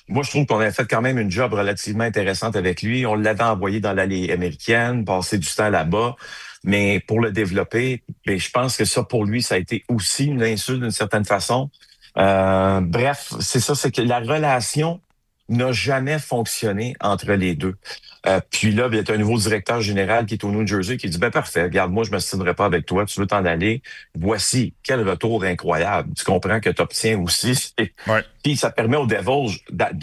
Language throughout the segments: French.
Moi, je trouve qu'on a fait quand même une job relativement intéressante avec lui. On l'avait envoyé dans l'allée américaine, passer du temps là-bas. Mais pour le développer, ben, je pense que ça, pour lui, ça a été aussi une insulte d'une certaine façon. Bref, c'est ça, c'est que la relation n'a jamais fonctionné entre les deux. Puis là, il y a un nouveau directeur général qui est au New Jersey qui dit, ben parfait, regarde, moi, je me signerai pas avec toi, tu veux t'en aller. Voici, quel retour incroyable. Tu comprends que tu obtiens aussi. Ouais. Puis ça permet aux Devils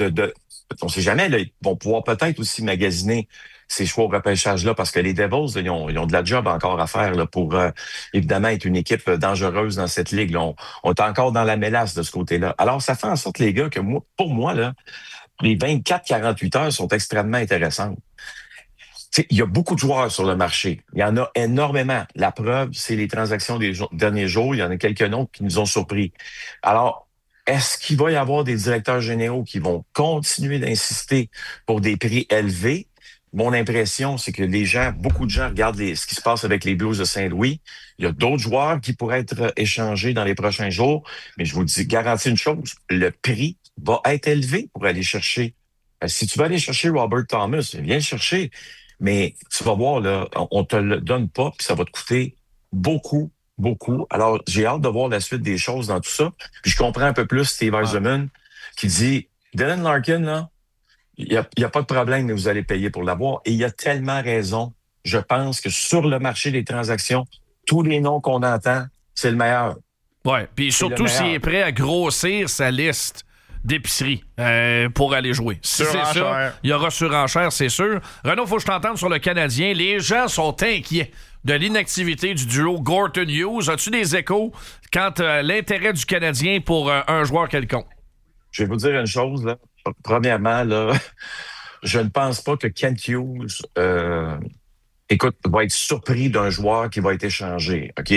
on sait jamais, là, ils vont pouvoir peut-être aussi magasiner ces choix au repêchage-là parce que les Devils, là, ils ont de la job encore à faire là, pour évidemment être une équipe dangereuse dans cette ligue. Là. On est encore dans la mélasse de ce côté-là. Alors, ça fait en sorte, les gars, que moi, pour moi, là, les 24-48 heures sont extrêmement intéressantes. T'sais, il y a beaucoup de joueurs sur le marché. Il y en a énormément. La preuve, c'est les transactions des derniers jours. Il y en a quelques autres qui nous ont surpris. Alors, est-ce qu'il va y avoir des directeurs généraux qui vont continuer d'insister pour des prix élevés? Mon impression, c'est que beaucoup de gens regardent ce qui se passe avec les Blues de Saint-Louis. Il y a d'autres joueurs qui pourraient être échangés dans les prochains jours. Mais je vous dis, garantis une chose, le prix va être élevé pour aller chercher. Si tu vas aller chercher Robert Thomas, viens le chercher. Mais tu vas voir, là, on te le donne pas, puis ça va te coûter beaucoup, beaucoup. Alors, j'ai hâte de voir la suite des choses dans tout ça. Puis je comprends un peu plus Steve Ouais. Eisenman qui dit, Dylan Larkin, là, il y a pas de problème, mais vous allez payer pour l'avoir. Et il a tellement raison. Je pense que sur le marché des transactions, tous les noms qu'on entend, c'est le meilleur. Ouais, puis C'est le surtout s'il meilleur. est prêt à grossir sa liste d'épicerie pour aller jouer. Si c'est ça, Surenchère. il y aura surenchère, c'est sûr. Renaud, faut que je t'entende sur le Canadien. Les gens sont inquiets de l'inactivité du duo Gorton Hughes. As-tu des échos quant à l'intérêt du Canadien pour un joueur quelconque? Je vais vous dire une chose, là. Premièrement, là, je ne pense pas que Kent Hughes, écoute, va être surpris d'un joueur qui va être échangé, OK?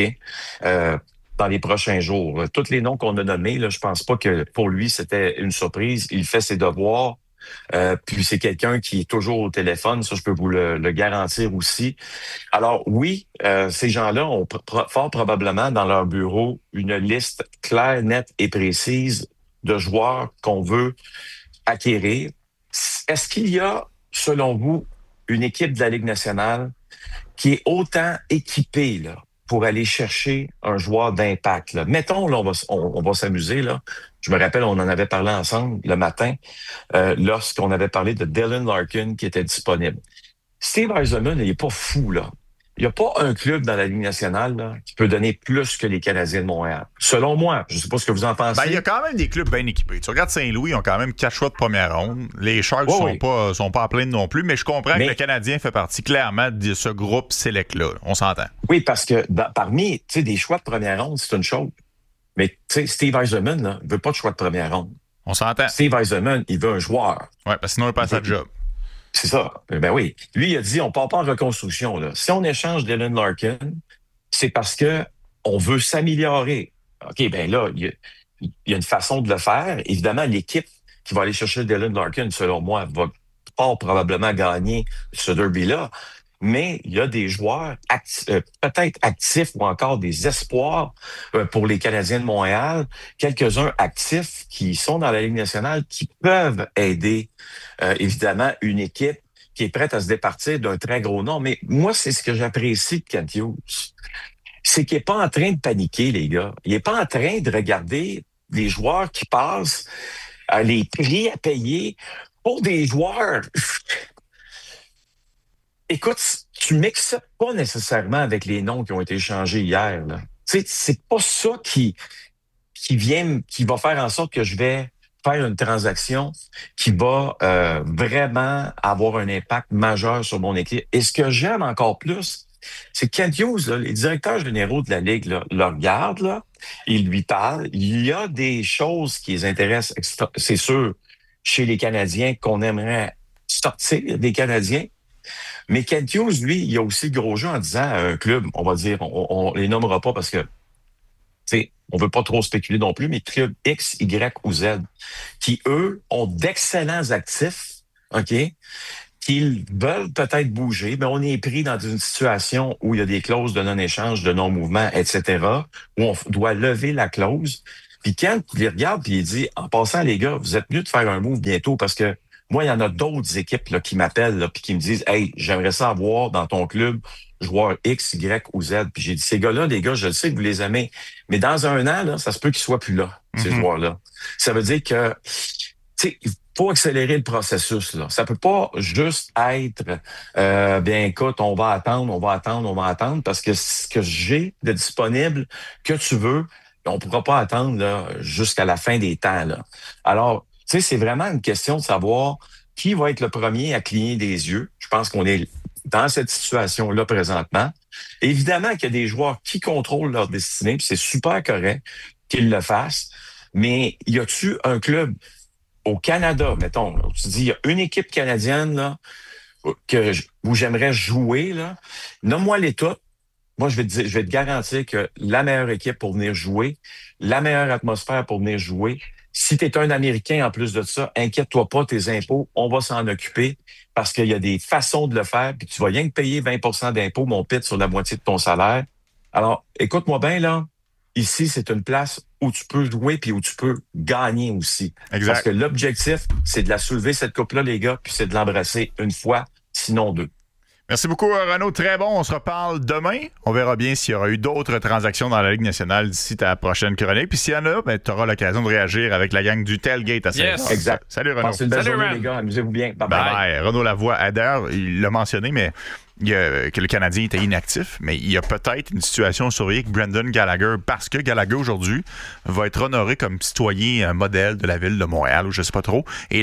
Dans les prochains jours. Tous les noms qu'on a nommés, là, je pense pas que pour lui, c'était une surprise. Il fait ses devoirs. Puis c'est quelqu'un qui est toujours au téléphone, ça je peux vous le garantir aussi. Alors oui, ces gens-là ont fort probablement dans leur bureau une liste claire, nette et précise de joueurs qu'on veut acquérir. Est-ce qu'il y a, selon vous, une équipe de la Ligue nationale qui est autant équipée là, pour aller chercher un joueur d'impact? Là? Mettons, là, on va s'amuser. Là. Je me rappelle, on en avait parlé ensemble le matin lorsqu'on avait parlé de Dylan Larkin qui était disponible. Steve Eisenman, il est pas fou, là. Il n'y a pas un club dans la Ligue nationale là, qui peut donner plus que les Canadiens de Montréal. Selon moi, je ne sais pas ce que vous en pensez. Ben, il y a quand même des clubs bien équipés. Tu regardes Saint-Louis, ils ont quand même 4 choix de première ronde. Les Sharks Oui, sont pas à plaindre non plus, mais je comprends Mais- que le Canadien fait partie clairement de ce groupe select-là. On s'entend. Oui, parce que parmi des choix de première ronde, c'est une chose. Mais tu sais, Steve Eisenman, là, il veut pas de choix de première ronde. On s'entend. Steve Eisenman, il veut un joueur. Ouais, parce que sinon, il passe à job. C'est ça. Ben oui. Lui, il a dit, on part pas en reconstruction. Là. Si on échange Dylan Larkin, c'est parce que on veut s'améliorer. OK, ben là, il y a une façon de le faire. Évidemment, l'équipe qui va aller chercher Dylan Larkin, selon moi, va fort probablement gagner ce derby-là. Mais il y a des joueurs peut-être actifs ou encore des espoirs pour les Canadiens de Montréal, quelques-uns actifs qui sont dans la Ligue nationale, qui peuvent aider évidemment une équipe qui est prête à se départir d'un très gros nom. Mais moi, c'est ce que j'apprécie de Kent Hughes. C'est qu'il n'est pas en train de paniquer, les gars. Il n'est pas en train de regarder les joueurs qui passent, les prix à payer pour des joueurs. Écoute, tu mixes pas nécessairement avec les noms qui ont été échangés hier. Là. Tu sais, c'est pas ça qui va faire en sorte que je vais faire une transaction qui va vraiment avoir un impact majeur sur mon équipe. Et ce que j'aime encore plus, c'est que Kent Hughes, là, les directeurs généraux de la Ligue là, le regardent, là, ils lui parlent. Il y a des choses qui les intéressent, c'est sûr, chez les Canadiens qu'on aimerait sortir des Canadiens. Mais Kent Hughes, lui, il a aussi le gros jeu en disant à un club, on va dire, on les nommera pas parce que, tu sais, on veut pas trop spéculer non plus, mais club X, Y ou Z, qui, eux, ont d'excellents actifs, OK, qu'ils veulent peut-être bouger, mais on est pris dans une situation où il y a des clauses de non-échange, de non-mouvement, etc., où on doit lever la clause. Puis Kent, il les regarde, puis il dit, en passant, les gars, vous êtes mieux de faire un move bientôt parce que moi, il y en a d'autres équipes là, qui m'appellent là, puis qui me disent, hey, j'aimerais ça avoir dans ton club joueur X, Y ou Z. Puis j'ai dit, ces gars-là, les gars, je le sais que vous les aimez, mais dans un an, là, ça se peut qu'ils soient plus là, ces joueurs-là. Ça veut dire que, tu sais, il faut accélérer le processus, là. Ça peut pas juste être, bien, écoute, on va attendre, parce que ce que j'ai de disponible, que tu veux, on pourra pas attendre, là, jusqu'à la fin des temps, là. Alors, tu sais, c'est vraiment une question de savoir qui va être le premier à cligner des yeux. Je pense qu'on est dans cette situation-là présentement. Évidemment qu'il y a des joueurs qui contrôlent leur destinée, puis c'est super correct qu'ils le fassent, mais y a-tu un club au Canada, mettons, là, où tu dis, il y a une équipe canadienne là, où j'aimerais jouer, là, nomme-moi les toutes. Moi, je vais te garantir que la meilleure équipe pour venir jouer, la meilleure atmosphère pour venir jouer. Si tu es un Américain en plus de ça, inquiète-toi pas, tes impôts, on va s'en occuper parce qu'il y a des façons de le faire, puis tu vas rien que payer 20% d'impôts, mon pit, sur la moitié de ton salaire. Alors, écoute-moi bien, là, ici, c'est une place où tu peux jouer puis où tu peux gagner aussi. Exact. Parce que l'objectif, c'est de la soulever, cette coupe-là, les gars, puis c'est de l'embrasser une fois, sinon deux. Merci beaucoup, Renaud. Très bon. On se reparle demain. On verra bien s'il y aura eu d'autres transactions dans la Ligue nationale d'ici ta prochaine chronique. Puis s'il y en a, ben, tu auras l'occasion de réagir avec la gang du Tailgate à 16h. Yes. Exact. Salut, Renaud. Passez une belle journée, Ren. les gars. Amusez-vous bien. Bye bye. Bye. Renaud Lavoie, d'ailleurs, il l'a mentionné, mais que le Canadien était inactif, mais il y a peut-être une situation surveillée avec Brendan Gallagher, parce que Gallagher, aujourd'hui, va être honoré comme citoyen modèle de la ville de Montréal, ou je sais pas trop, et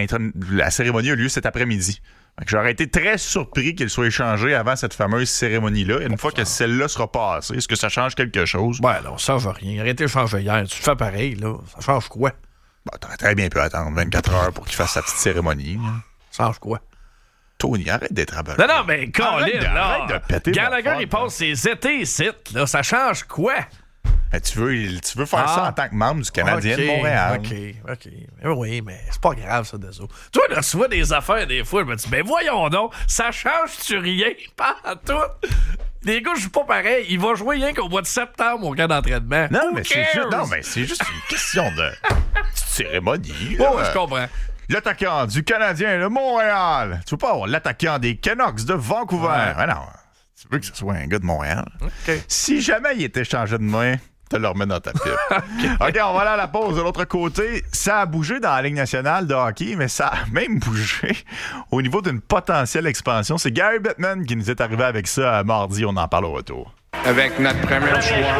la cérémonie a lieu cet après-midi. J'aurais été très surpris qu'il soit échangé avant cette fameuse cérémonie-là. Et une fois que celle-là sera passée, est-ce que ça change quelque chose? Ben non, ça change rien. Il aurait été changé hier. Tu fais pareil, là. Ça change quoi? Ben, t'aurais très bien pu attendre 24 heures pour qu'il fasse sa petite cérémonie. Là. Ça change quoi? Tony, arrête d'être abattu. Non, mais Colin, là. Arrête de péter. Gallagher, il passe ses étés ici, là. Ça change quoi? Ben, tu veux faire ça en tant que membre du Canadien de Montréal. OK. Oui, mais c'est pas grave, ça, désolé. Toi, là, tu vois des affaires, des fois, je me dis, ben voyons donc, ça change-tu rien? Pas à tout. Les gars, je joue pas pareil. Il va jouer rien qu'au mois de septembre au camp d'entraînement. Non, mais c'est juste une question de petite cérémonie. Oh, je comprends. L'attaquant du Canadien de Montréal. Tu veux pas avoir l'attaquant des Canucks de Vancouver. Ouais. Ben non, tu veux que ce soit un gars de Montréal. OK. Si jamais il était changé de main, te le remets dans ta pipe. OK, on va aller à la pause. De l'autre côté, ça a bougé dans la Ligue nationale de hockey, mais ça a même bougé au niveau d'une potentielle expansion. C'est Gary Bettman qui nous est arrivé avec ça mardi. On en parle au retour. Avec notre premier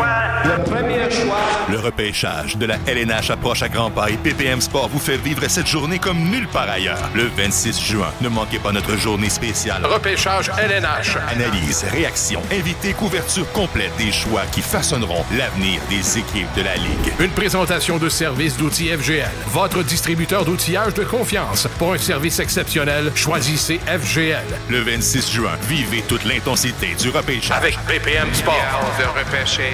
choix. Le repêchage de la LNH approche à grands pas et PPM Sport vous fait vivre cette journée comme nulle part ailleurs. Le 26 juin, ne manquez pas notre journée spéciale. Repêchage LNH. Analyse, réaction, invités, couverture complète des choix qui façonneront l'avenir des équipes de la Ligue. Une présentation de service d'outils FGL. Votre distributeur d'outillage de confiance. Pour un service exceptionnel, choisissez FGL. Le 26 juin, vivez toute l'intensité du repêchage. Avec PPM Sport. De repêcher.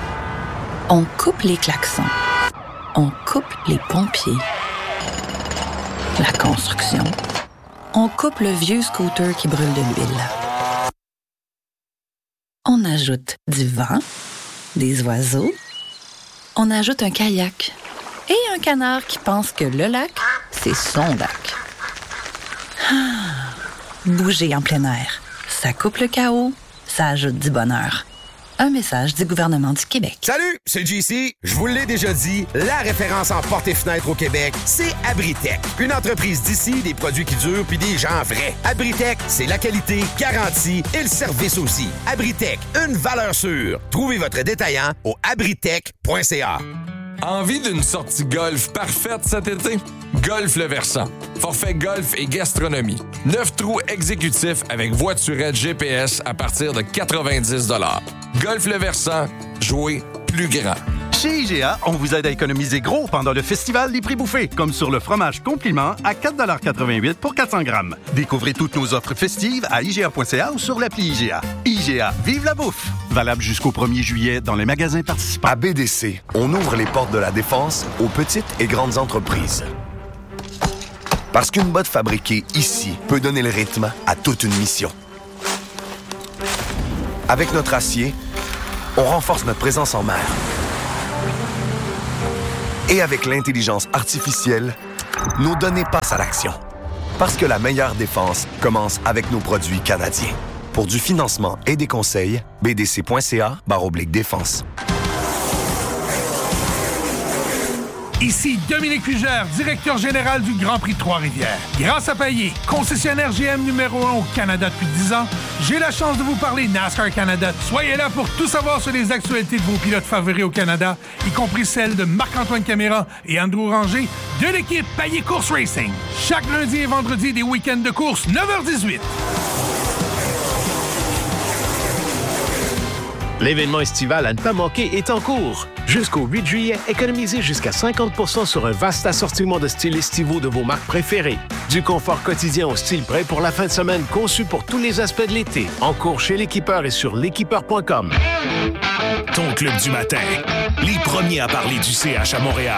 On coupe les klaxons. On coupe les pompiers. La construction. On coupe le vieux scooter qui brûle de l'huile. On ajoute du vent, des oiseaux. On ajoute un kayak et un canard qui pense que le lac, c'est son lac. Bouger en plein air. Ça coupe le chaos, ça ajoute du bonheur. Un message du gouvernement du Québec. Salut, c'est JC. Je vous l'ai déjà dit, la référence en portes et fenêtres au Québec, c'est Abritech. Une entreprise d'ici, des produits qui durent puis des gens vrais. Abritech, c'est la qualité, garantie et le service aussi. Abritech, une valeur sûre. Trouvez votre détaillant au abritech.ca. Envie d'une sortie golf parfaite cet été? Golf Le Versant. Forfait golf et gastronomie. 9 trous exécutifs avec voiturette GPS à partir de 90 $. Golf Le Versant. Jouez plus grand. Chez IGA, on vous aide à économiser gros pendant le festival des prix bouffés, comme sur le fromage Compliment à 4,88 $ pour 400 grammes. Découvrez toutes nos offres festives à IGA.ca ou sur l'appli IGA. IGA, vive la bouffe! Valable jusqu'au 1er juillet dans les magasins participants. À BDC, on ouvre les portes de la défense aux petites et grandes entreprises. Parce qu'une botte fabriquée ici peut donner le rythme à toute une mission. Avec notre acier, on renforce notre présence en mer. Et avec l'intelligence artificielle, nos données passent à l'action. Parce que la meilleure défense commence avec nos produits canadiens. Pour du financement et des conseils, bdc.ca/défense. Ici Dominique Fugère, directeur général du Grand Prix de Trois-Rivières. Grâce à Payet, concessionnaire GM numéro 1 au Canada depuis 10 ans, j'ai la chance de vous parler NASCAR Canada. Soyez là pour tout savoir sur les actualités de vos pilotes favoris au Canada, y compris celles de Marc-Antoine Caméra et Andrew Ranger de l'équipe Payet Course Racing. Chaque lundi et vendredi des week-ends de course, 9h18. L'événement estival à ne pas manquer est en cours. Jusqu'au 8 juillet, économisez jusqu'à 50% sur un vaste assortiment de styles estivaux de vos marques préférées. Du confort quotidien au style prêt pour la fin de semaine conçu pour tous les aspects de l'été. En cours chez l'équipeur et sur l'équipeur.com. Ton club du matin. Les premiers à parler du CH à Montréal.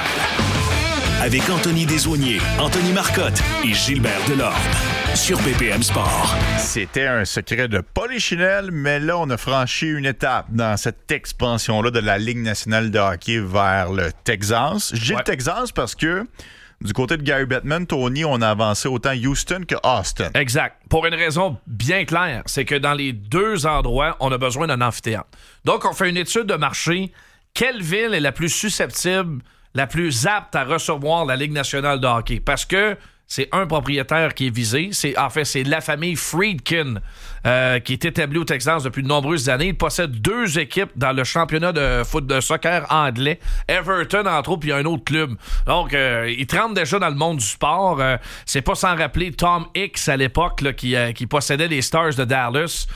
Avec Anthony Desaulniers, Anthony Marcotte et Gilbert Delorme. Sur BPM Sport. C'était un secret de Polichinelle, mais là, on a franchi une étape dans cette expansion-là de la Ligue nationale de hockey vers le Texas. Je dis le Texas parce que du côté de Gary Bettman, Tony, on a avancé autant Houston que Austin. Exact. Pour une raison bien claire, c'est que dans les deux endroits, on a besoin d'un amphithéâtre. Donc, on fait une étude de marché. Quelle ville est la plus susceptible, la plus apte à recevoir la Ligue nationale de hockey? Parce que c'est un propriétaire qui est visé. C'est la famille Friedkin qui est établie au Texas depuis de nombreuses années. Il possède 2 équipes dans le championnat de foot de soccer anglais. Everton, entre autres, puis il y a un autre club. Donc, il trempe déjà dans le monde du sport. C'est pas sans rappeler Tom Hicks à l'époque là, qui possédait les Stars de Dallas.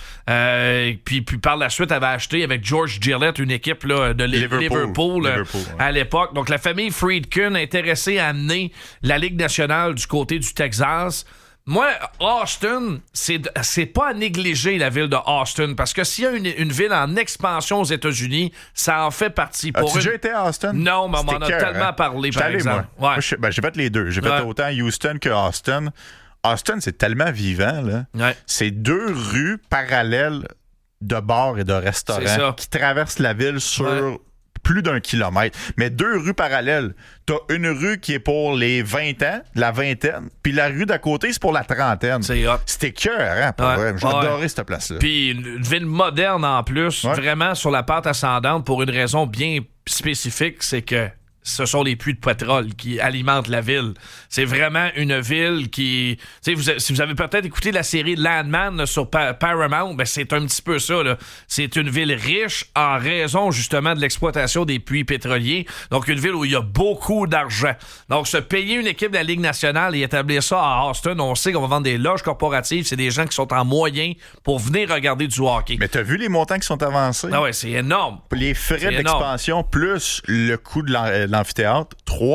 Puis par la suite avait acheté avec George Gillett une équipe là, de Liverpool à l'époque. Donc, la famille Friedkin est intéressée à amener la Ligue nationale du côté du Texas. Moi, Austin, c'est pas à négliger la ville de Austin, parce que s'il y a une ville en expansion aux États-Unis, ça en fait partie. As-tu déjà été à Austin? Non, mais on m'en a tellement parlé, par exemple. Moi, j'ai fait les deux. J'ai fait autant Houston que Austin. Austin, c'est tellement vivant, là. Ouais. C'est 2 rues parallèles de bars et de restaurants qui traversent la ville sur plus d'1 kilomètre. Mais 2 rues parallèles. T'as une rue qui est pour les 20 ans, la vingtaine, puis la rue d'à côté, c'est pour la trentaine. C'était écœurant, pour vrai. J'ai adoré cette place-là. Puis une ville moderne en plus, vraiment sur la pente ascendante pour une raison bien spécifique, c'est que ce sont les puits de pétrole qui alimentent la ville. C'est vraiment une ville qui... Si vous avez peut-être écouté la série Landman sur Paramount, ben c'est un petit peu ça. Là. C'est une ville riche en raison justement de l'exploitation des puits pétroliers. Donc une ville où il y a beaucoup d'argent. Donc se payer une équipe de la Ligue nationale et établir ça à Austin, on sait qu'on va vendre des loges corporatives. C'est des gens qui sont en moyen pour venir regarder du hockey. Mais t'as vu les montants qui sont avancés? Ah ouais, c'est énorme. Les frais d'expansion plus le coût de l'amphithéâtre,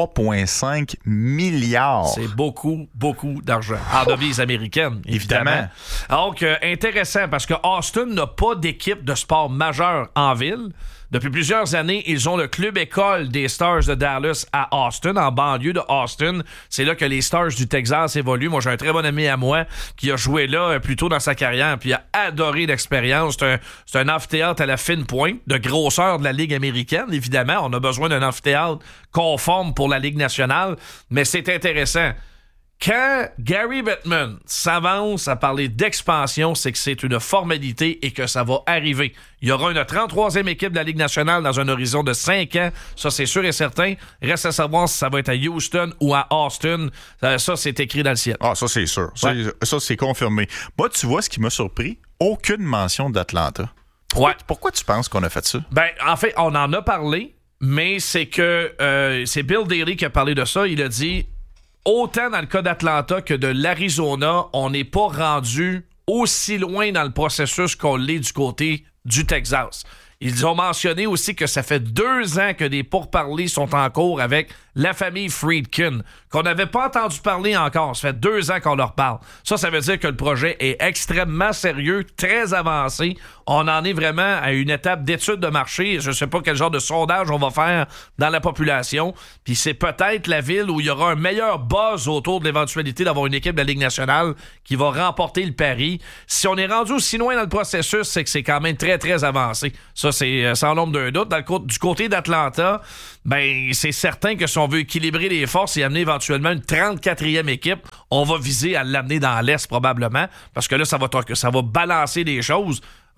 3,5 milliards. C'est beaucoup, beaucoup d'argent. En devises américaines, évidemment. Donc, intéressant, parce que Austin n'a pas d'équipe de sport majeure en ville. Depuis plusieurs années, ils ont le club-école des Stars de Dallas à Austin, en banlieue de Austin. C'est là que les Stars du Texas évoluent. Moi, j'ai un très bon ami à moi qui a joué là plus tôt dans sa carrière, puis a adoré l'expérience. C'est un amphithéâtre à la fine pointe, de grosseur de la Ligue américaine, évidemment. On a besoin d'un amphithéâtre conforme pour la Ligue nationale, mais c'est intéressant. Quand Gary Bettman s'avance à parler d'expansion, c'est que c'est une formalité et que ça va arriver. Il y aura une 33e équipe de la Ligue nationale dans un horizon de 5 ans. Ça, c'est sûr et certain. Reste à savoir si ça va être à Houston ou à Austin. Ça, c'est écrit dans le ciel. Ah, ça, c'est sûr. Ça, c'est confirmé. Moi, tu vois, ce qui m'a surpris, aucune mention d'Atlanta. Pourquoi tu penses qu'on a fait ça? Ben, en fait, on en a parlé, mais c'est que c'est Bill Daly qui a parlé de ça. Il a dit... Autant dans le cas d'Atlanta que de l'Arizona, on n'est pas rendu aussi loin dans le processus qu'on l'est du côté du Texas. Ils ont mentionné aussi que ça fait 2 ans que des pourparlers sont en cours avec la famille Friedkin, qu'on n'avait pas entendu parler encore. Ça fait 2 ans qu'on leur parle. Ça veut dire que le projet est extrêmement sérieux, très avancé. On en est vraiment à une étape d'étude de marché. Je ne sais pas quel genre de sondage on va faire dans la population. Puis c'est peut-être la ville où il y aura un meilleur buzz autour de l'éventualité d'avoir une équipe de la Ligue nationale qui va remporter le pari. Si on est rendu aussi loin dans le processus, c'est que c'est quand même très, très avancé. Ça, c'est sans l'ombre d'un doute. Du côté d'Atlanta, ben c'est certain que si on veut équilibrer les forces et amener éventuellement une 34e équipe, on va viser à l'amener dans l'Est probablement, parce que là, ça va balancer des choses.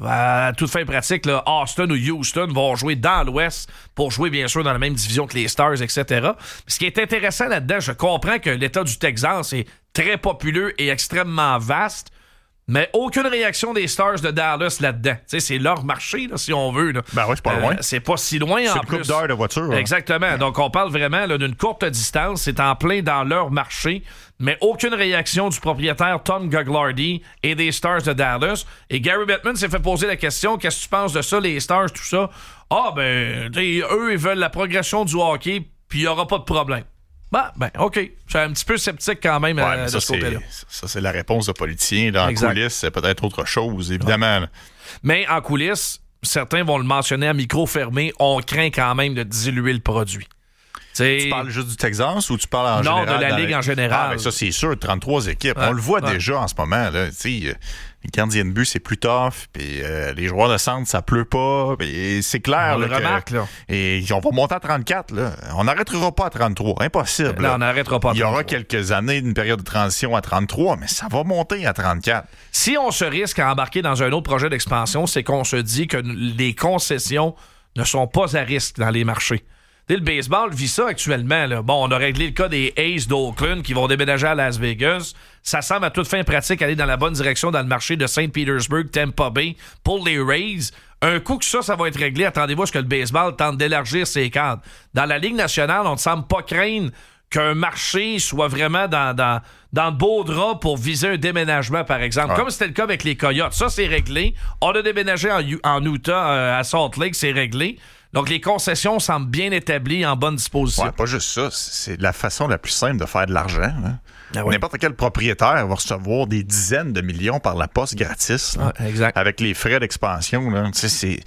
À toute fin pratique, là, Austin ou Houston vont jouer dans l'Ouest pour jouer, bien sûr, dans la même division que les Stars, etc. Ce qui est intéressant là-dedans, je comprends que l'État du Texas est très populeux et extrêmement vaste, mais aucune réaction des Stars de Dallas là-dedans. T'sais, c'est leur marché, là, si on veut. Là. Ben oui, c'est pas loin. C'est pas si loin en plus. C'est une couple d'heures de voiture. Là. Exactement. Donc, on parle vraiment là, d'une courte distance. C'est en plein dans leur marché, mais aucune réaction du propriétaire Tom Gagliardi et des Stars de Dallas. Et Gary Bettman s'est fait poser la question, qu'est-ce que tu penses de ça, les Stars, tout ça? Ah, ben, eux, ils veulent la progression du hockey, puis il n'y aura pas de problème. Ben, OK. Je suis un petit peu sceptique quand même de ce côté-là. Ça, c'est la réponse de politicien. Dans coulisses, c'est peut-être autre chose, évidemment. Ouais. Mais en coulisses, certains vont le mentionner à micro fermé, on craint quand même de diluer le produit. Tu parles juste du Texas ou tu parles en général? Non, de la Ligue en général. Ah, ben ça, c'est sûr, 33 équipes. On le voit déjà en ce moment. Là. Les gardiens de but, c'est plus tough. Puis les joueurs de centre, ça pleut pas. Et c'est clair. On le remarque, là. Et on va monter à 34. Là. On n'arrêtera pas à 33. Impossible. Non, on n'arrêtera pas à 33. Il y aura quelques années d'une période de transition à 33, mais ça va monter à 34. Si on se risque à embarquer dans un autre projet d'expansion, c'est qu'on se dit que les concessions ne sont pas à risque dans les marchés. Le baseball vit ça actuellement. Là. Bon, on a réglé le cas des A's d'Oakland qui vont déménager à Las Vegas. Ça semble à toute fin pratique aller dans la bonne direction dans le marché de Saint Petersburg, Tampa Bay pour les Rays. Un coup que ça va être réglé, attendez-vous à ce que le baseball tente d'élargir ses cadres. Dans la Ligue nationale, on ne semble pas craindre qu'un marché soit vraiment dans le beau drap pour viser un déménagement, par exemple. Comme c'était le cas avec les Coyotes. Ça, c'est réglé. On a déménagé en Utah, à Salt Lake, c'est réglé. Donc, les concessions semblent bien établies, en bonne disposition. Ouais, pas juste ça. C'est la façon la plus simple de faire de l'argent. Hein? Ah oui. N'importe quel propriétaire va recevoir des dizaines de millions par la poste gratis. Là, exact. Avec les frais d'expansion. Là. C'est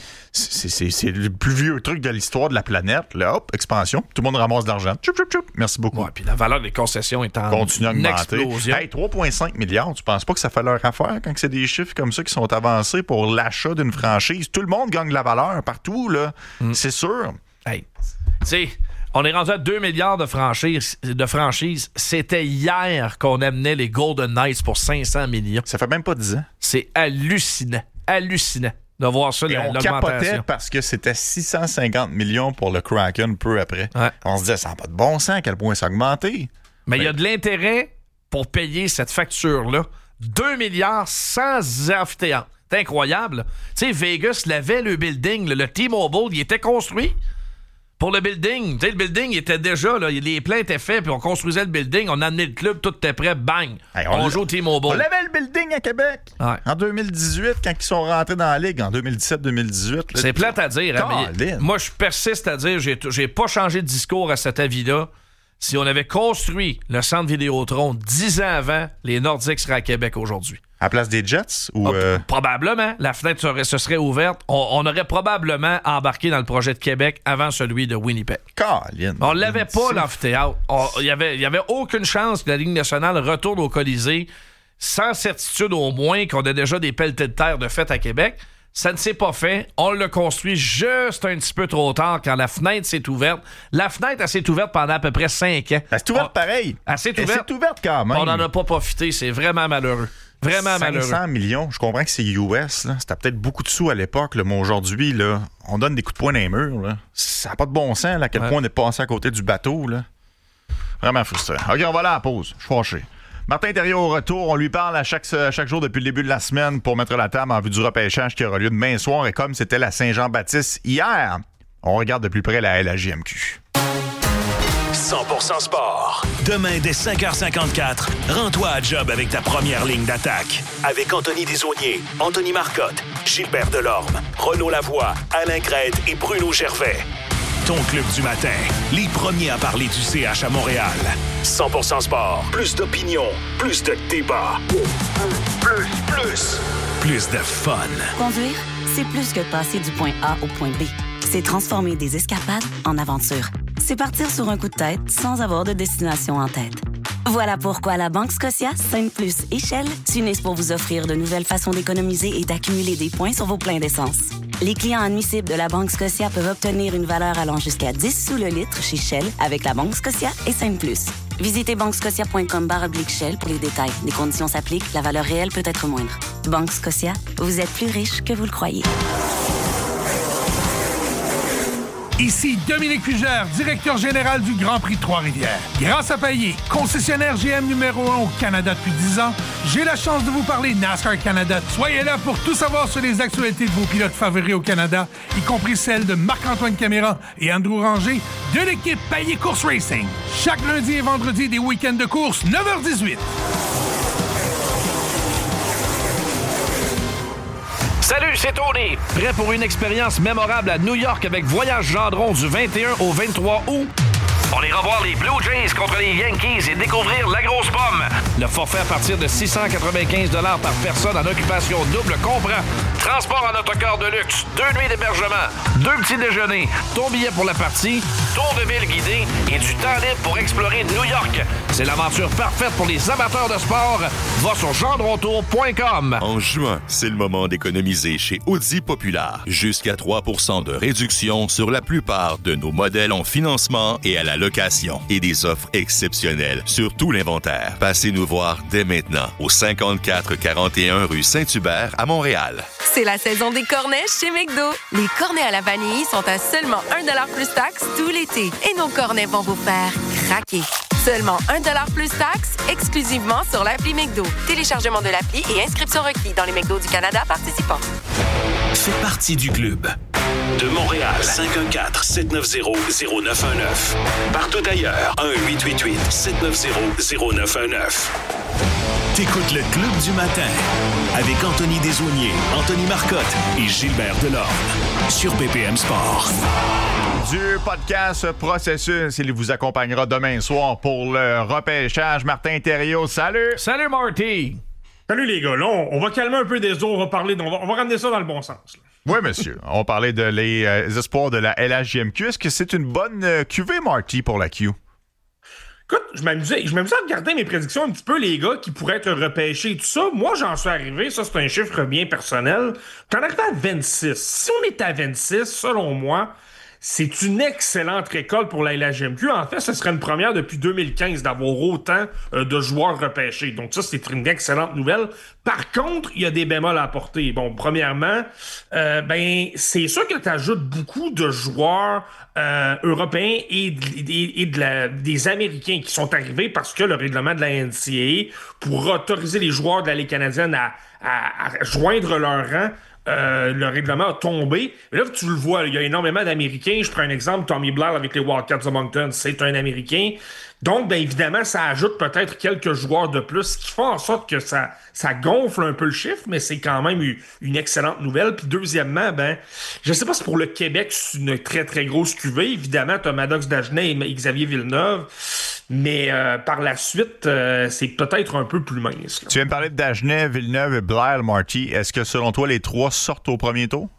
le plus vieux truc de l'histoire de la planète. Là, hop, expansion. Tout le monde ramasse de l'argent. Tchoup, tchoup, tchoup. Merci beaucoup. Ouais, puis la valeur des concessions est en explosion. Hey, 3,5 milliards. Tu penses pas que ça fait leur affaire quand c'est des chiffres comme ça qui sont avancés pour l'achat d'une franchise? Tout le monde gagne de la valeur partout. Là. C'est sûr. Hey, tu sais... On est rendu à 2 milliards de franchises. C'était hier qu'on amenait les Golden Knights pour 500 millions. Ça fait même pas 10 ans. C'est hallucinant. Hallucinant de voir ça, l'augmentation. On capotait parce que c'était 650 millions pour le Kraken peu après. Ouais. On se disait, ça n'a pas de bon sens à quel point ça a augmenté. Mais il y a de l'intérêt pour payer cette facture-là. 2 milliards sans amphithéâtre. C'est incroyable. Tu sais, Vegas l'avait, le building. Le T-Mobile, il était construit. Pour le building, tu sais, le building était déjà, là, les plans étaient faits, puis on construisait le building, on a amené le club, tout était prêt, bang! Hey, on joue au T-Mobile. On avait le building à Québec! Ouais. En 2018, quand ils sont rentrés dans la Ligue, en 2017-2018. C'est plate à dire, hein, mais moi, je persiste à dire, j'ai pas changé de discours à cet avis-là. Si on avait construit le centre Vidéotron 10 ans avant, les Nordiques seraient à Québec aujourd'hui. À la place des Jets? Ou probablement. La fenêtre se serait ouverte. On aurait probablement embarqué dans le projet de Québec avant celui de Winnipeg. Caroline. On l'avait pas, l'amphithéâtre. Il y avait aucune chance que la Ligue nationale retourne au Colisée sans certitude au moins qu'on a déjà des pelletés de terre de fait à Québec. Ça ne s'est pas fait. On l'a construit juste un petit peu trop tard quand la fenêtre s'est ouverte. La fenêtre, elle s'est ouverte pendant à peu près 5 ans. Elle s'est ouverte pareil. Elle s'est ouverte quand même. On n'en a pas profité. C'est vraiment malheureux. Vraiment 500 malheureux. 500 millions, je comprends que c'est US, là. C'était peut-être beaucoup de sous à l'époque, là, mais aujourd'hui, là, on donne des coups de poing dans les murs. Là. Ça n'a pas de bon sens là, à quel point on est passé à côté du bateau. Là. Vraiment frustrant. OK, on va là à la pause. Je suis fâché. Martin Thériault au retour, on lui parle à chaque jour depuis le début de la semaine pour mettre la table en vue du repêchage qui aura lieu demain soir. Et comme c'était la Saint-Jean-Baptiste hier, on regarde de plus près la LHJMQ. 100% sport. Demain, dès 5h54, rends-toi à job avec ta première ligne d'attaque. Avec Anthony Desaulniers, Anthony Marcotte, Gilbert Delorme, Renaud Lavoie, Alain Crête et Bruno Gervais. Ton club du matin, les premiers à parler du CH à Montréal. 100% sport. Plus d'opinion, plus de débat. Plus de fun. Conduire, c'est plus que passer du point A au point B. C'est transformer des escapades en aventures. C'est partir sur un coup de tête sans avoir de destination en tête. Voilà pourquoi la Banque Scotia, Sainte Plus et Shell s'unissent pour vous offrir de nouvelles façons d'économiser et d'accumuler des points sur vos pleins d'essence. Les clients admissibles de la Banque Scotia peuvent obtenir une valeur allant jusqu'à 10 sous le litre chez Shell avec la Banque Scotia et Simplus. Visitez banquescotia.com/Shell pour les détails. Les conditions s'appliquent, la valeur réelle peut être moindre. Banque Scotia, vous êtes plus riche que vous le croyez. Ici Dominique Fugère, directeur général du Grand Prix de Trois-Rivières. Grâce à Payet, concessionnaire GM numéro 1 au Canada depuis 10 ans, j'ai la chance de vous parler NASCAR Canada. Soyez là pour tout savoir sur les actualités de vos pilotes favoris au Canada, y compris celles de Marc-Antoine Caméra et Andrew Ranger de l'équipe Payet Course Racing. Chaque lundi et vendredi des week-ends de course, 9h18. Salut, c'est Tony. Prêt pour une expérience mémorable à New York avec Voyage Gendron du 21 au 23 août? On ira voir les Blue Jays contre les Yankees et découvrir la grosse pomme. Le forfait à partir de 695 $ par personne en occupation double comprend transport en autocar de luxe, 2 nuits d'hébergement, 2 petits déjeuners, ton billet pour la partie, tour de ville guidé et du temps libre pour explorer New York. C'est l'aventure parfaite pour les amateurs de sport. Va sur gendrontour.com. En juin, c'est le moment d'économiser chez Audi Populaire. Jusqu'à 3 % de réduction sur la plupart de nos modèles en financement et à la location. Et des offres exceptionnelles sur tout l'inventaire. Passez nous voir dès maintenant au 5441 rue Saint-Hubert à Montréal. C'est la saison des cornets chez McDo. Les cornets à la vanille sont à seulement 1 $ plus taxe tout l'été. Et nos cornets vont vous faire craquer. Seulement 1 $ plus taxe, exclusivement sur l'appli McDo. Téléchargement de l'appli et inscription requis dans les McDo du Canada participants. Fais partie du club. De Montréal, 514-790-0919. Partout ailleurs, 1-888-790-0919. T'écoutes le Club du matin avec Anthony Desaulniers, Anthony Marcotte et Gilbert Delorme sur PPM Sport. Du podcast Processus, il vous accompagnera demain soir pour le repêchage. Martin Thériault, salut! Salut Marty! Salut les gars, là, on va calmer un peu des eaux, on va ramener ça dans le bon sens. Là. Oui, monsieur. On parlait de les espoirs de la LHJMQ. Est-ce que c'est une bonne cuvée, Marty, pour la Q? Écoute, je m'amusais à regarder mes prédictions un petit peu, les gars, qui pourraient être repêchés et tout ça. Moi, j'en suis arrivé, ça, c'est un chiffre bien personnel. T'en arrives à 26. Si on est à 26, selon moi, c'est une excellente récolte pour la LHJMQ. En fait, ce serait une première depuis 2015 d'avoir autant de joueurs repêchés. Donc ça, c'est une excellente nouvelle. Par contre, il y a des bémols à apporter. Bon, premièrement, c'est sûr que tu ajoutes beaucoup de joueurs européens et des Américains qui sont arrivés parce que le règlement de la NCAA pour autoriser les joueurs de la Ligue canadienne à joindre leur rang, le règlement a tombé. Mais là, tu le vois, il y a énormément d'Américains. Je prends un exemple, Tommy Blair avec les Wildcats de Moncton, c'est un Américain. Donc, bien évidemment, ça ajoute peut-être quelques joueurs de plus, ce qui fait en sorte que ça gonfle un peu le chiffre, mais c'est quand même une excellente nouvelle. Puis deuxièmement, je sais pas si pour le Québec, c'est une très, très grosse cuvée. Évidemment, tu as Maddox Dagenet et Xavier Villeneuve, mais par la suite, c'est peut-être un peu plus mince. Là. Tu viens de parler de Dagenet, Villeneuve et Blair, Marty. Est-ce que, selon toi, les trois sortent au premier tour?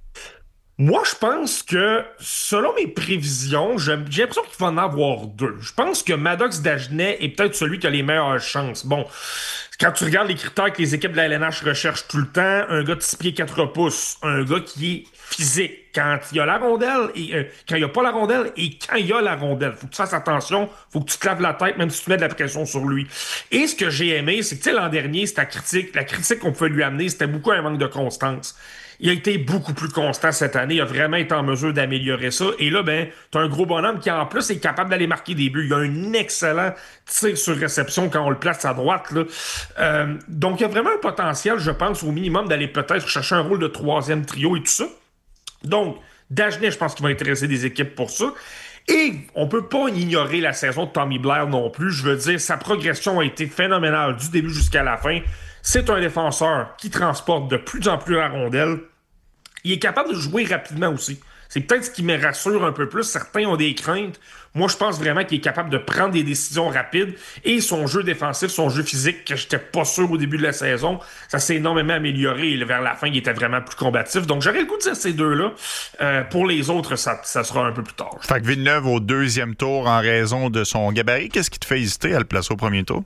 Moi, je pense que, selon mes prévisions, j'ai l'impression qu'il va en avoir 2. Je pense que Maddox Dagenet est peut-être celui qui a les meilleures chances. Bon, quand tu regardes les critères que les équipes de la LNH recherchent tout le temps, un gars de 6 pieds 4 pouces, un gars qui est physique, quand il y a la rondelle, et quand il n'y a pas la rondelle, et quand il y a la rondelle. Faut que tu fasses attention, faut que tu te laves la tête, même si tu mets de la pression sur lui. Et ce que j'ai aimé, c'est que, tu sais, l'an dernier, la critique qu'on pouvait lui amener, c'était beaucoup un manque de constance. Il a été beaucoup plus constant cette année. Il a vraiment été en mesure d'améliorer ça. Et là, t'as un gros bonhomme qui, en plus, est capable d'aller marquer des buts. Il a un excellent tir sur réception quand on le place à droite, là. Donc, il y a vraiment un potentiel, je pense, au minimum, d'aller peut-être chercher un rôle de 3e trio et tout ça. Donc, Dagenet, je pense qu'il va intéresser des équipes pour ça. Et on peut pas ignorer la saison de Tommy Blair non plus. Je veux dire, sa progression a été phénoménale du début jusqu'à la fin. C'est un défenseur qui transporte de plus en plus la rondelle. Il est capable de jouer rapidement aussi. C'est peut-être ce qui me rassure un peu plus. Certains ont des craintes. Moi, je pense vraiment qu'il est capable de prendre des décisions rapides. Et son jeu défensif, son jeu physique, que j'étais pas sûr au début de la saison, ça s'est énormément amélioré. Et vers la fin, il était vraiment plus combatif. Donc, j'aurais le goût de dire ces deux-là. Pour les autres, ça sera un peu plus tard. Fait que Villeneuve au 2e tour en raison de son gabarit. Qu'est-ce qui te fait hésiter à le placer au premier tour?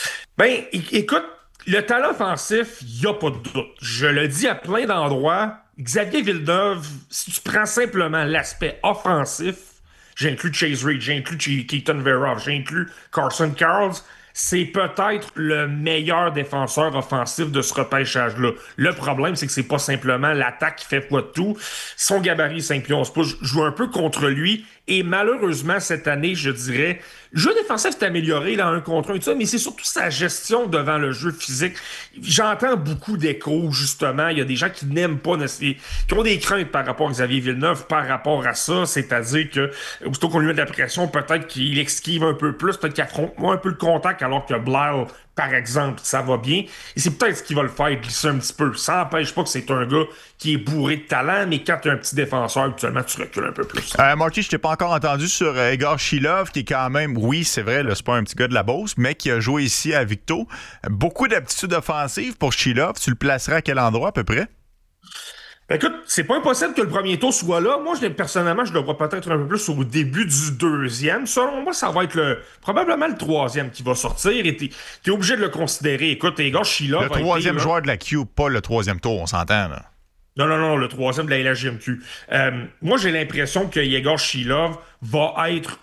Écoute, le talent offensif, il n'y a pas de doute. Je le dis à plein d'endroits. Xavier Villeneuve, si tu prends simplement l'aspect offensif, j'inclus Chase Reed, j'inclus Keaton Verhoff, j'inclus Carson Karls, c'est peut-être le meilleur défenseur offensif de ce repêchage-là. Le problème, c'est que c'est pas simplement l'attaque qui fait foi de tout. Son gabarit 5 pieds 11 pouces joue un peu contre lui. Et malheureusement, cette année, je dirais, le jeu défensif s'est amélioré là, 1 contre 1 et tout ça, mais c'est surtout sa gestion devant le jeu physique. J'entends beaucoup d'échos, justement. Il y a des gens qui n'aiment pas, qui ont des craintes par rapport à Xavier Villeneuve, par rapport à ça. C'est-à-dire que, aussitôt qu'on lui met de la pression, peut-être qu'il esquive un peu plus, peut-être qu'il affronte moins un peu le contact, alors que Blyle, par exemple, ça va bien. Et c'est peut-être ce qui va le faire glisser un petit peu. Ça n'empêche pas que c'est un gars qui est bourré de talent, mais quand tu as un petit défenseur, habituellement, tu recules un peu plus. Marty, je t'ai pas encore entendu sur Igor Shilov, qui est quand même, oui, c'est vrai, là, c'est pas un petit gars de la Beauce, mais qui a joué ici à Victo. Beaucoup d'aptitudes offensives pour Shilov. Tu le placerais à quel endroit, à peu près? Ben écoute, c'est pas impossible que le premier tour soit là. Moi, personnellement, je le vois peut-être un peu plus au début du deuxième. Selon moi, ça va être probablement le troisième qui va sortir et t'es obligé de le considérer. Écoute, Igor Shilov... Le troisième joueur de la Q, pas le troisième tour, on s'entend, là. Non, le troisième de la LHJMQ. Moi, j'ai l'impression que Yegor Shilov va être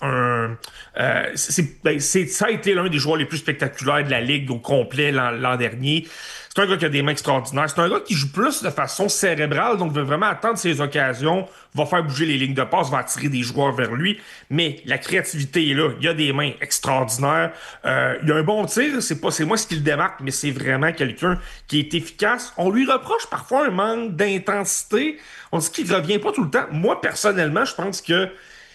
ça a été l'un des joueurs les plus spectaculaires de la Ligue au complet l'an dernier. C'est un gars qui a des mains extraordinaires. C'est un gars qui joue plus de façon cérébrale, donc veut vraiment attendre ses occasions, va faire bouger les lignes de passe, va attirer des joueurs vers lui. Mais la créativité est là. Il a des mains extraordinaires. Il a un bon tir. C'est moi ce qui le démarque, mais c'est vraiment quelqu'un qui est efficace. On lui reproche parfois un manque d'intensité. On dit qu'il revient pas tout le temps. Moi, personnellement, je pense que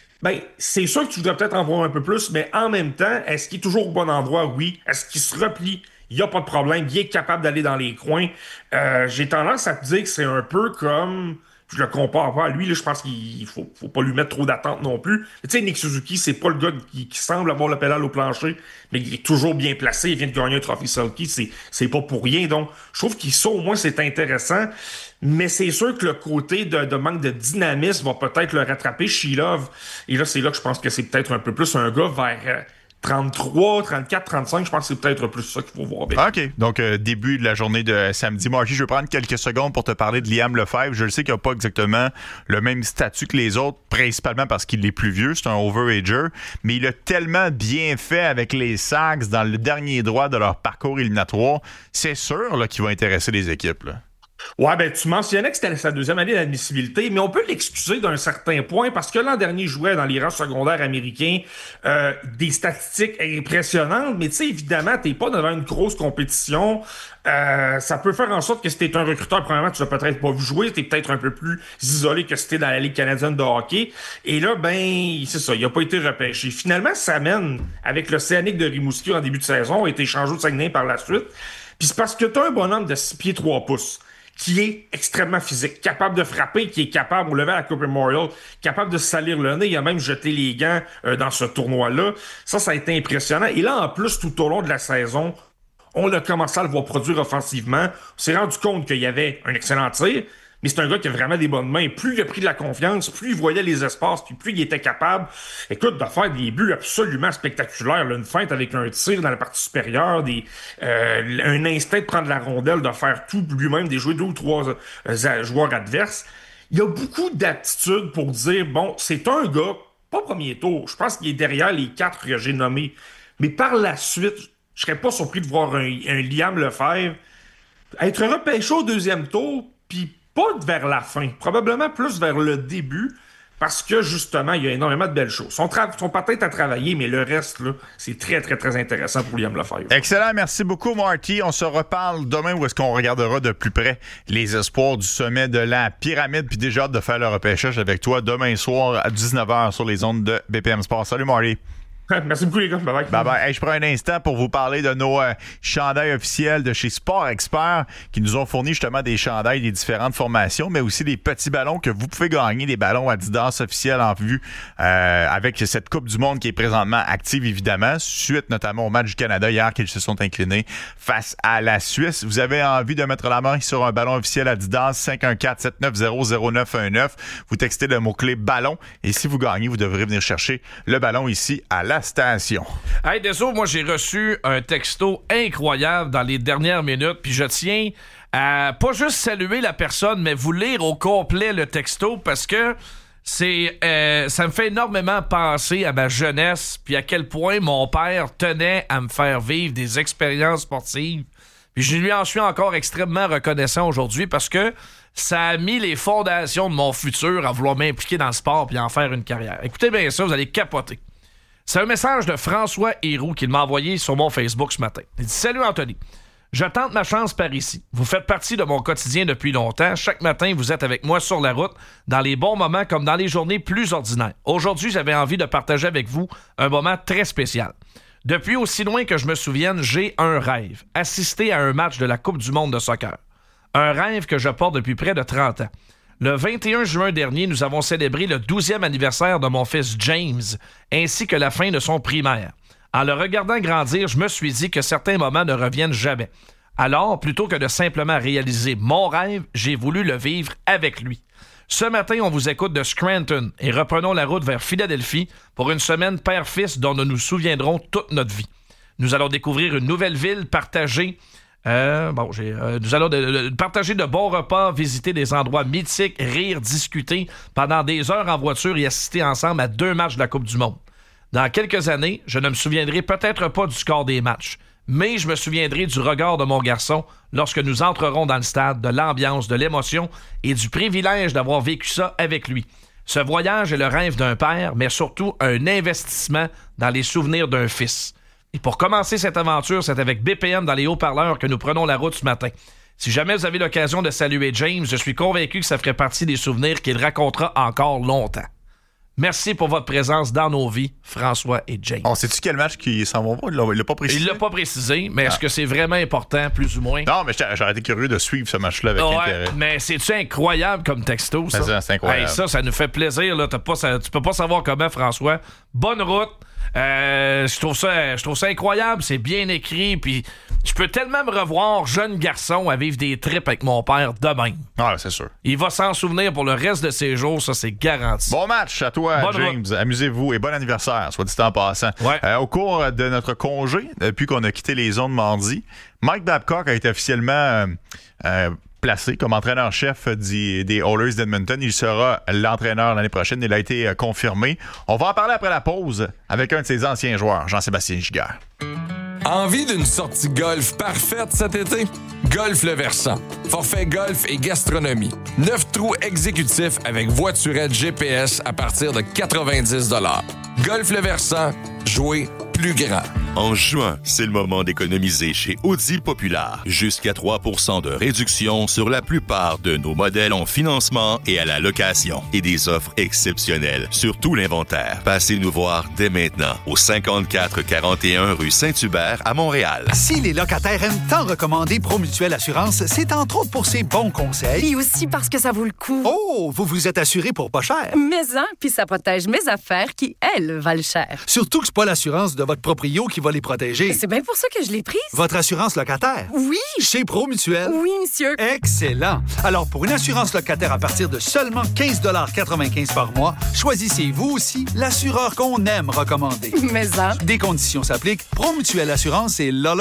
c'est sûr que tu voudrais peut-être en voir un peu plus, mais en même temps, est-ce qu'il est toujours au bon endroit? Oui. Est-ce qu'il se replie? Il n'y a pas de problème. Il est capable d'aller dans les coins. J'ai tendance à te dire que c'est un peu comme... Je le compare pas à lui. Là, je pense qu'il faut pas lui mettre trop d'attente non plus. Tu sais, Nick Suzuki, c'est pas le gars qui semble avoir le pédale au plancher, mais il est toujours bien placé. Il vient de gagner un trophée Selkie. C'est pas pour rien. Donc, je trouve qu'il au moins, c'est intéressant. Mais c'est sûr que le côté de manque de dynamisme va peut-être le rattraper. Shilov. Et là, c'est là que je pense que c'est peut-être un peu plus un gars vers... 33, 34, 35, je pense que c'est peut-être plus ça qu'il faut voir bien. OK. Donc, début de la journée de samedi. Marty, je vais prendre quelques secondes pour te parler de Liam Lefebvre. Je le sais qu'il n'a pas exactement le même statut que les autres, principalement parce qu'il est plus vieux. C'est un overager. Mais il a tellement bien fait avec les Sags dans le dernier droit de leur parcours éliminatoire. C'est sûr là, qu'il va intéresser les équipes, là. Ouais, tu mentionnais que c'était sa deuxième année d'admissibilité, mais on peut l'excuser d'un certain point parce que l'an dernier, il jouait dans les rangs secondaires américains des statistiques impressionnantes, mais tu sais, évidemment, t'es pas devant une grosse compétition. Ça peut faire en sorte que si t'es un recruteur, premièrement, tu l'as peut-être pas vu jouer, t'es peut-être un peu plus isolé que si t'es dans la Ligue canadienne de hockey. Et là, c'est ça, il a pas été repêché. Finalement, ça mène avec l'Océanique de Rimouski en début de saison, a été échangé au Saguenay par la suite. Puis c'est parce que t'as un bonhomme de 6 pieds 3 pouces. Qui est extrêmement physique, capable de frapper, qui est capable, au lever à la Coupe Memorial, capable de se salir le nez, il a même jeté les gants dans ce tournoi-là. Ça a été impressionnant. Et là, en plus, tout au long de la saison, on a commencé à le voir produire offensivement. On s'est rendu compte qu'il y avait un excellent tir, mais c'est un gars qui a vraiment des bonnes mains. Plus il a pris de la confiance, plus il voyait les espaces, puis plus il était capable, de faire des buts absolument spectaculaires. Là, une feinte avec un tir dans la partie supérieure, un instinct de prendre la rondelle, de faire tout lui-même, de jouer 2 ou 3 joueurs adverses. Il y a beaucoup d'aptitudes pour dire, c'est un gars, pas premier tour, je pense qu'il est derrière les 4 que j'ai nommés. Mais par la suite, je serais pas surpris de voir un Liam Lefebvre être repêché au deuxième tour, puis pas vers la fin, probablement plus vers le début, parce que justement, il y a énormément de belles choses. Son peut-être à travailler, mais le reste, là, c'est très, très, très intéressant pour Liam Lefebvre. Excellent, merci beaucoup, Marty. On se reparle demain où est-ce qu'on regardera de plus près les espoirs du sommet de la pyramide, puis déjà hâte de faire le repêchage avec toi demain soir à 19h sur les ondes de BPM Sport. Salut, Marty. Merci beaucoup, les gars. Bye-bye. Bye-bye. Hey, je prends un instant pour vous parler de nos chandails officiels de chez Sport Expert qui nous ont fourni justement des chandails des différentes formations, mais aussi des petits ballons que vous pouvez gagner, des ballons Adidas officiels en vue avec cette Coupe du Monde qui est présentement active, évidemment, suite notamment au match du Canada hier qu'ils se sont inclinés face à la Suisse. Vous avez envie de mettre la main sur un ballon officiel Adidas, 514-790-0919. Vous textez le mot-clé ballon et si vous gagnez, vous devrez venir chercher le ballon ici à la la station. Hey, désolé, moi, j'ai reçu un texto incroyable dans les dernières minutes, puis je tiens à pas juste saluer la personne, mais vous lire au complet le texto, parce que ça me fait énormément penser à ma jeunesse, puis à quel point mon père tenait à me faire vivre des expériences sportives. Puis je lui en suis encore extrêmement reconnaissant aujourd'hui, parce que ça a mis les fondations de mon futur à vouloir m'impliquer dans le sport puis en faire une carrière. Écoutez bien ça, vous allez capoter. C'est un message de François Héroux qu'il m'a envoyé sur mon Facebook ce matin. Il dit « Salut Anthony, je tente ma chance par ici. Vous faites partie de mon quotidien depuis longtemps. Chaque matin, vous êtes avec moi sur la route, dans les bons moments comme dans les journées plus ordinaires. Aujourd'hui, j'avais envie de partager avec vous un moment très spécial. Depuis aussi loin que je me souvienne, j'ai un rêve. Assister à un match de la Coupe du monde de soccer. Un rêve que je porte depuis près de 30 ans. Le 21 juin dernier, nous avons célébré le 12e anniversaire de mon fils James, ainsi que la fin de son primaire. En le regardant grandir, je me suis dit que certains moments ne reviennent jamais. Alors, plutôt que de simplement réaliser mon rêve, j'ai voulu le vivre avec lui. Ce matin, on vous écoute de Scranton et reprenons la route vers Philadelphie pour une semaine père-fils dont nous nous souviendrons toute notre vie. Nous allons découvrir une nouvelle ville, partager nous allons partager de bons repas, visiter des endroits mythiques, rire, discuter pendant des heures en voiture et assister ensemble à 2 matchs de la Coupe du monde. Dans quelques années, je ne me souviendrai peut-être pas du score des matchs, mais je me souviendrai du regard de mon garçon lorsque nous entrerons dans le stade, de l'ambiance, de l'émotion et du privilège d'avoir vécu ça avec lui. Ce voyage est le rêve d'un père, mais surtout un investissement dans les souvenirs d'un fils. Et pour commencer cette aventure, c'est avec BPM dans les haut-parleurs que nous prenons la route ce matin. Si jamais vous avez l'occasion de saluer James, je suis convaincu que ça ferait partie des souvenirs qu'il racontera encore longtemps. Merci pour votre présence dans nos vies, François et James. On sait-tu quel match qui s'en va pas? Il l'a pas précisé. Il l'a pas précisé, mais est-ce que c'est vraiment important, plus ou moins? Non, mais j'aurais été curieux de suivre ce match-là avec intérêt. Mais c'est-tu incroyable comme texto, ça? C'est incroyable. Hey, ça nous fait plaisir. Là. Tu peux pas savoir comment, François. Bonne route. Je trouve ça incroyable, c'est bien écrit, puis je peux tellement me revoir jeune garçon à vivre des trips avec mon père de même. Ah, c'est sûr. Il va s'en souvenir pour le reste de ses jours, ça c'est garanti. Bon match à toi, bonne James. Route. Amusez-vous et bon anniversaire, soit dit en passant. Ouais. Au cours de notre congé, depuis qu'on a quitté les zones mardi, Mike Babcock a été officiellement placé comme entraîneur-chef des Oilers d'Edmonton. Il sera l'entraîneur l'année prochaine. Il a été confirmé. On va en parler après la pause avec un de ses anciens joueurs, Jean-Sébastien Giguère. Envie d'une sortie golf parfaite cet été? Golf Le Versant. Forfait golf et gastronomie. 9 trous exécutifs avec voiturette GPS à partir de 90 $. Golf Le Versant. Jouer plus grand. En juin, c'est le moment d'économiser chez Audi Populaire. Jusqu'à 3% de réduction sur la plupart de nos modèles en financement et à la location. Et des offres exceptionnelles sur tout l'inventaire. Passez nous voir dès maintenant au 5441 rue Saint-Hubert à Montréal. Si les locataires aiment tant recommander Promutuelle Assurance, c'est entre autres pour ses bons conseils. Et aussi parce que ça vaut le coup. Oh, vous vous êtes assuré pour pas cher. Mais puis ça protège mes affaires qui, elles, valent cher. Surtout que c'est pas l'assurance de votre proprio qui va les protéger. C'est bien pour ça que je l'ai prise. Votre assurance locataire? Oui. Chez Promutuelle? Oui, monsieur. Excellent. Alors, pour une assurance locataire à partir de seulement 15,95 $ par mois, choisissez vous aussi l'assureur qu'on aime recommander. Mais Des conditions s'appliquent. Promutuelle Assurance et la.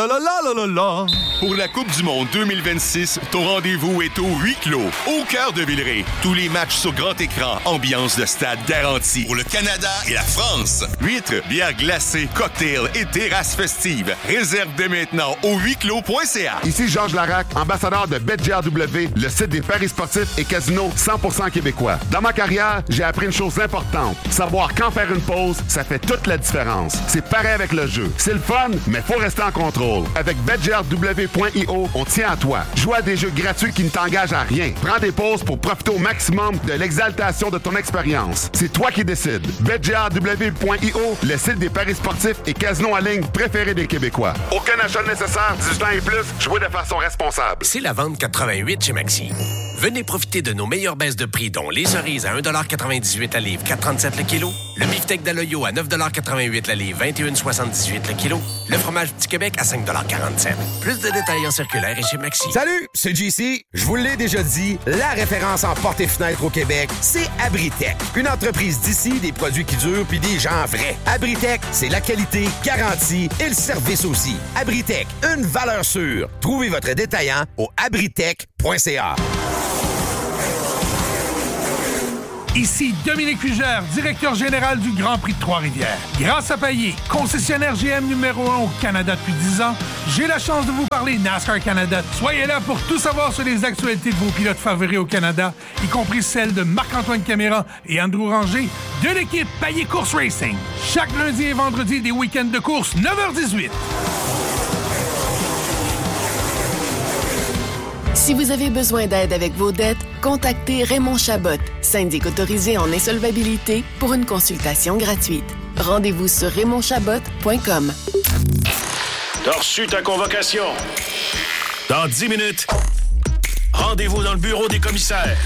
Pour la Coupe du monde 2026, ton rendez-vous est au huis clos, au cœur de Villeray. Tous les matchs sur grand écran, ambiance de stade garantie. Pour le Canada et la France. Huîtres, bières glacées, cocktails et terrasses festives. Réserve dès maintenant au huisclos.ca. Ici Georges Larac, ambassadeur de BetGRW, le site des paris sportifs et casinos 100% québécois. Dans ma carrière, j'ai appris une chose importante. Savoir quand faire une pause, ça fait toute la différence. C'est pareil avec le jeu. C'est le fun, mais faut rester en contrôle. Avec BetGRW.io, on tient à toi. Joue à des jeux gratuits qui ne t'engagent à rien. Prends des pauses pour profiter au maximum de l'exaltation de ton expérience. C'est toi qui décides. BetGRW.io, le site des paris sportifs et casinos en ligne préférés des Québécois. Aucun achat nécessaire, 18 ans et plus, jouez de façon responsable. C'est la vente 88 chez Maxi. Venez profiter de nos meilleures baisses de prix, dont les cerises à 1,98 la livre, 4,37 le kilo. Le beefsteak d'Aloyo à 9,88 la livre, 21,78 le kilo. Le fromage du Québec à 5,47 $. Plus de détails en circulaire et chez Maxi. Salut, c'est JC. Je vous l'ai déjà dit, la référence en portes et fenêtres au Québec, c'est Abritech. Une entreprise d'ici, des produits qui durent puis des gens vrais. Abritech, c'est la qualité, garantie et le service aussi. Abritech, une valeur sûre. Trouvez votre détaillant au abritech.ca. Ici Dominique Fugère, directeur général du Grand Prix de Trois-Rivières. Grâce à Payet, concessionnaire GM numéro 1 au Canada depuis 10 ans, j'ai la chance de vous parler NASCAR Canada. Soyez là pour tout savoir sur les actualités de vos pilotes favoris au Canada, y compris celles de Marc-Antoine Caméra et Andrew Ranger de l'équipe Payet Course Racing. Chaque lundi et vendredi, des week-ends de course, 9h18. Si vous avez besoin d'aide avec vos dettes, contactez Raymond Chabot, syndic autorisé en insolvabilité, pour une consultation gratuite. Rendez-vous sur raymondchabot.com. T'as reçu ta convocation. Dans 10 minutes, rendez-vous dans le bureau des commissaires.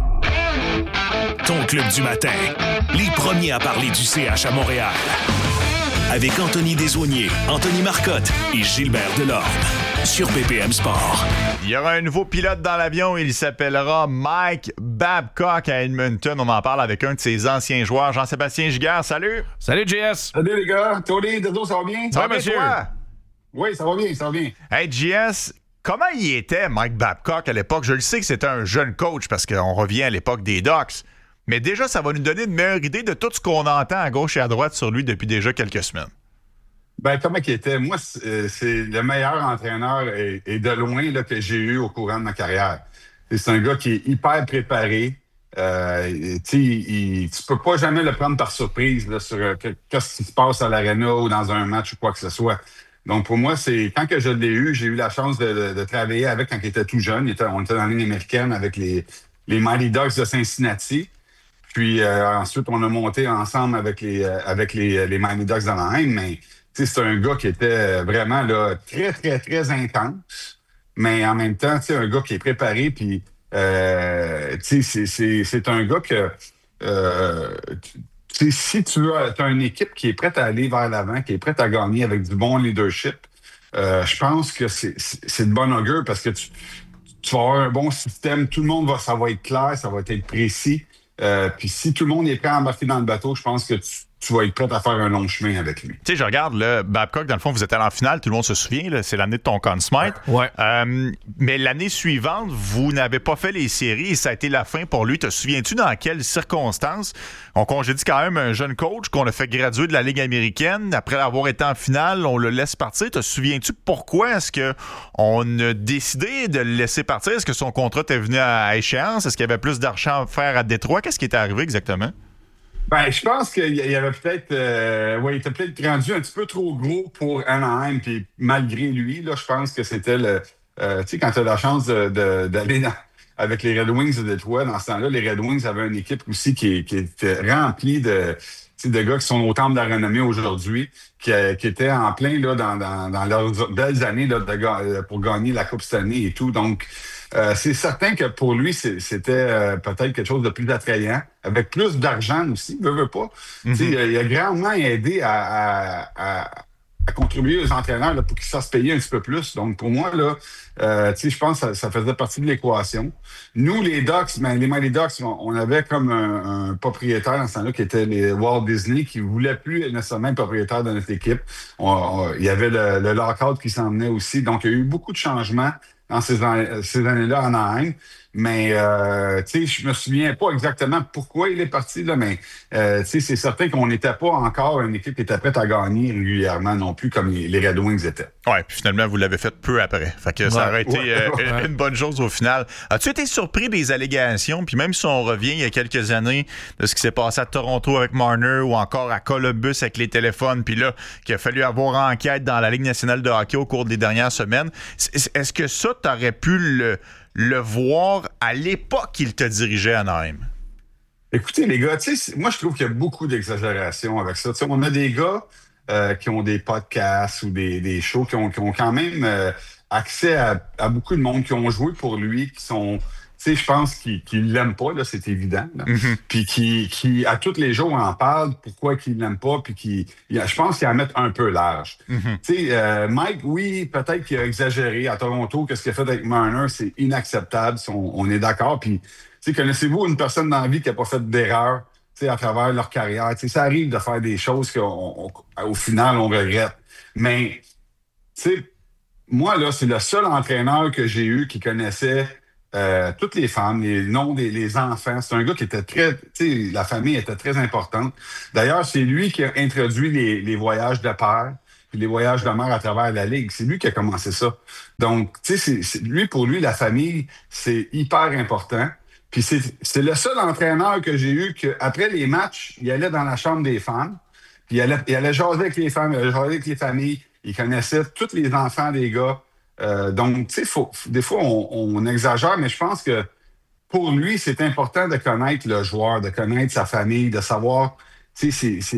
Ton club du matin, les premiers à parler du CH à Montréal. Avec Anthony Desaulniers, Anthony Marcotte et Gilbert Delorme. Sur BPM Sport. Il y aura un nouveau pilote dans l'avion. Il s'appellera Mike Babcock à Edmonton. On en parle avec un de ses anciens joueurs, Jean-Sébastien Giguère. Salut! Salut, JS! Salut, les gars! Tony, Dodo, ça va bien? Ça va, monsieur? Toi? Oui, ça va bien, ça va bien. Hey, JS, comment il était, Mike Babcock, à l'époque? Je le sais que c'était un jeune coach parce qu'on revient à l'époque des Ducks. Mais déjà, ça va nous donner une meilleure idée de tout ce qu'on entend à gauche et à droite sur lui depuis déjà quelques semaines. Ben, comment il était? Moi, c'est le meilleur entraîneur et de loin là, que j'ai eu au courant de ma carrière. C'est un gars qui est hyper préparé. Tu peux pas jamais le prendre par surprise là, sur qu'est-ce qui se passe à l'aréna ou dans un match ou quoi que ce soit. Donc, pour moi, c'est quand que je l'ai eu, j'ai eu la chance de travailler avec quand il était tout jeune. On était dans la ligne américaine avec les Mighty Ducks de Cincinnati. Puis ensuite, on a monté ensemble avec les Mighty Ducks d'Anaheim, mais c'est un gars qui était vraiment là, très, très, très intense, mais en même temps, un gars qui est préparé, puis c'est un gars que si tu as une équipe qui est prête à aller vers l'avant, qui est prête à gagner avec du bon leadership, je pense que c'est de bon augure parce que tu vas avoir un bon système, tout le monde ça va être clair, ça va être précis. Puis si tout le monde est prêt à embarquer dans le bateau, je pense que tu vas être prêt à faire un long chemin avec lui. Tu sais, je regarde, là, Babcock, dans le fond, vous êtes allé en finale, tout le monde se souvient, là, c'est l'année de ton Conn Smythe. Ouais. Mais l'année suivante, vous n'avez pas fait les séries et ça a été la fin pour lui. Te souviens-tu dans quelles circonstances on congédie quand même un jeune coach qu'on a fait graduer de la Ligue américaine? Après avoir été en finale, on le laisse partir. Te souviens-tu pourquoi est-ce qu'on a décidé de le laisser partir? Est-ce que son contrat était venu à échéance? Est-ce qu'il y avait plus d'argent à faire à Détroit? Qu'est-ce qui était arrivé exactement? Ben, je pense qu'il y avait peut-être... il était peut-être rendu un petit peu trop gros pour Anaheim, puis malgré lui, là, je pense que c'était le... tu sais, quand tu as la chance d'aller avec les Red Wings de Détroit, dans ce temps-là, les Red Wings avaient une équipe aussi qui était remplie de gars qui sont au temple de la renommée aujourd'hui, qui étaient en plein là dans leurs belles années là, pour gagner la Coupe cette année et tout. Donc, c'est certain que pour lui, c'était peut-être quelque chose de plus attrayant, avec plus d'argent aussi, veut pas. Mm-hmm. Il a grandement aidé à contribuer aux entraîneurs là, pour qu'ils se fassent payer un petit peu plus. Donc, pour moi, là, je pense que ça faisait partie de l'équation. Nous, les Ducks, les Mighty Ducks, on avait comme un propriétaire dans ce temps-là qui était les Walt Disney, qui ne voulait plus nécessairement être propriétaire de notre équipe. Il y avait le lockout qui s'en venait aussi. Donc, il y a eu beaucoup de changements dans ces années-là en Anaheim. Mais, je me souviens pas exactement pourquoi il est parti, là, mais, c'est certain qu'on n'était pas encore une équipe qui était prête à gagner régulièrement non plus comme les Red Wings étaient. Ouais, puis finalement, vous l'avez fait peu après. Fait que ça aurait été une bonne chose au final. As-tu été surpris des allégations? Puis même si on revient il y a quelques années de ce qui s'est passé à Toronto avec Marner ou encore à Columbus avec les téléphones, puis là, qu'il a fallu avoir enquête dans la Ligue nationale de hockey au cours des dernières semaines, est-ce que ça, t'aurais pu le voir à l'époque qu'il te dirigeait à Anaheim? Écoutez, les gars, moi, je trouve qu'il y a beaucoup d'exagération avec ça. On a des gars qui ont des podcasts ou des shows qui ont quand même accès à beaucoup de monde, qui ont joué pour lui, qui je pense qu'il l'aime pas, là, c'est évident. Puis qui à tous les jours, en parle, pourquoi qu'il l'aime pas, puis je pense qu'il en met un peu large. Mike, oui, peut-être qu'il a exagéré à Toronto, qu'est-ce qu'il a fait avec Marner, c'est inacceptable, on est d'accord. Puis, connaissez-vous une personne dans la vie qui n'a pas fait d'erreur à travers leur carrière? Ça arrive de faire des choses qu'au final, on regrette. Mais, moi, là, c'est le seul entraîneur que j'ai eu qui connaissait toutes les femmes, les noms des enfants. C'est un gars qui était la famille était très importante. D'ailleurs, c'est lui qui a introduit les voyages de père puis les voyages de mère à travers la Ligue. C'est lui qui a commencé ça. Donc, pour lui, la famille, c'est hyper important. Puis c'est le seul entraîneur que j'ai eu qu'après les matchs, il allait dans la chambre des femmes, puis il allait jaser avec les femmes, il allait jaser avec les familles. Il connaissait tous les enfants des gars. Donc, des fois, on exagère, mais je pense que pour lui, c'est important de connaître le joueur, de connaître sa famille, de savoir c'est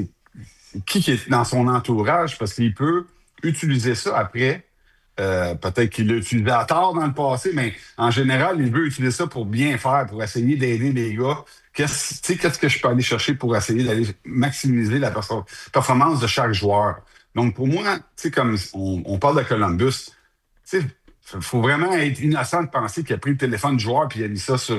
qui est dans son entourage, parce qu'il peut utiliser ça après. Peut-être qu'il l'a utilisé à tort dans le passé, mais en général, il veut utiliser ça pour bien faire, pour essayer d'aider les gars. Qu'est-ce que je peux aller chercher pour essayer d'aller maximiser la performance de chaque joueur? Donc, pour moi, comme on parle de Columbus, il faut vraiment être innocent de penser qu'il a pris le téléphone du joueur puis il a mis ça sur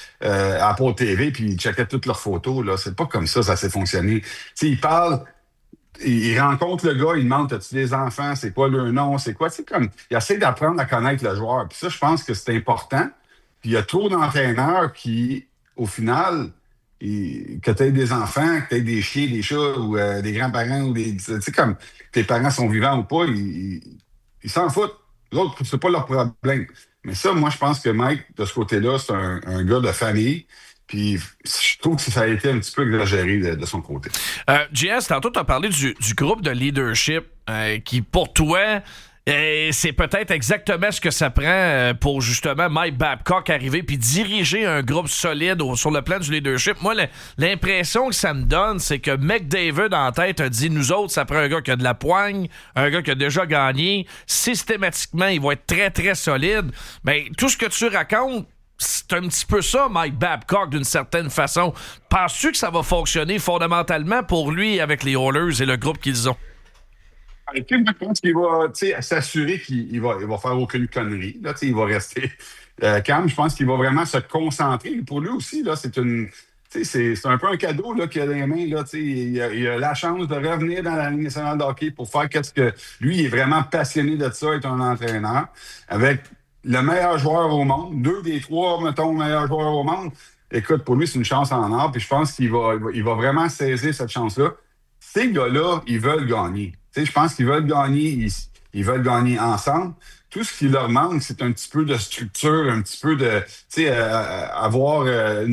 Apple TV puis il checkait toutes leurs photos. Là. C'est pas comme ça s'est fonctionné. Il parle, il rencontre le gars, il demande « As-tu des enfants? C'est quoi leur nom? C'est quoi? » il essaie d'apprendre à connaître le joueur. Puis ça, je pense que c'est important. Puis il y a trop d'entraîneurs qui, au final... que tu aies des enfants, que tu aies des chiens, des chats ou des grands-parents ou des... Tu sais, comme tes parents sont vivants ou pas, ils s'en foutent. L'autre, c'est pas leur problème. Mais ça, moi, je pense que Mike, de ce côté-là, c'est un gars de famille. Puis je trouve que ça a été un petit peu exagéré de son côté. JS, tantôt, tu as parlé du groupe de leadership qui, pour toi... c'est peut-être exactement ce que ça prend pour justement Mike Babcock arriver puis diriger un groupe solide sur le plan du leadership. Moi, l'impression que ça me donne, c'est que McDavid en tête a dit, nous autres, ça prend un gars qui a de la poigne, un gars qui a déjà gagné. Systématiquement, il va être très, très solide. Mais tout ce que tu racontes, c'est un petit peu ça, Mike Babcock, d'une certaine façon. Penses-tu que ça va fonctionner fondamentalement pour lui avec les Oilers et le groupe qu'ils ont? Moi, je pense qu'il va s'assurer qu'il va faire aucune connerie. Là, il va rester calme. Je pense qu'il va vraiment se concentrer. Pour lui aussi, là, c'est un peu un cadeau là, qu'il a dans les mains. Là, il a la chance de revenir dans la Ligue nationale de hockey pour faire qu'est-ce que... Lui, il est vraiment passionné de ça, être un entraîneur. Avec le meilleur joueur au monde, 2 des 3, mettons, meilleurs joueurs au monde. Écoute, pour lui, c'est une chance en or. Puis je pense qu'il va vraiment saisir cette chance-là. Ces gars-là, ils veulent gagner. Je pense qu'ils veulent gagner, ils veulent gagner ensemble. Tout ce qui leur manque, c'est un petit peu de structure, un petit peu de, avoir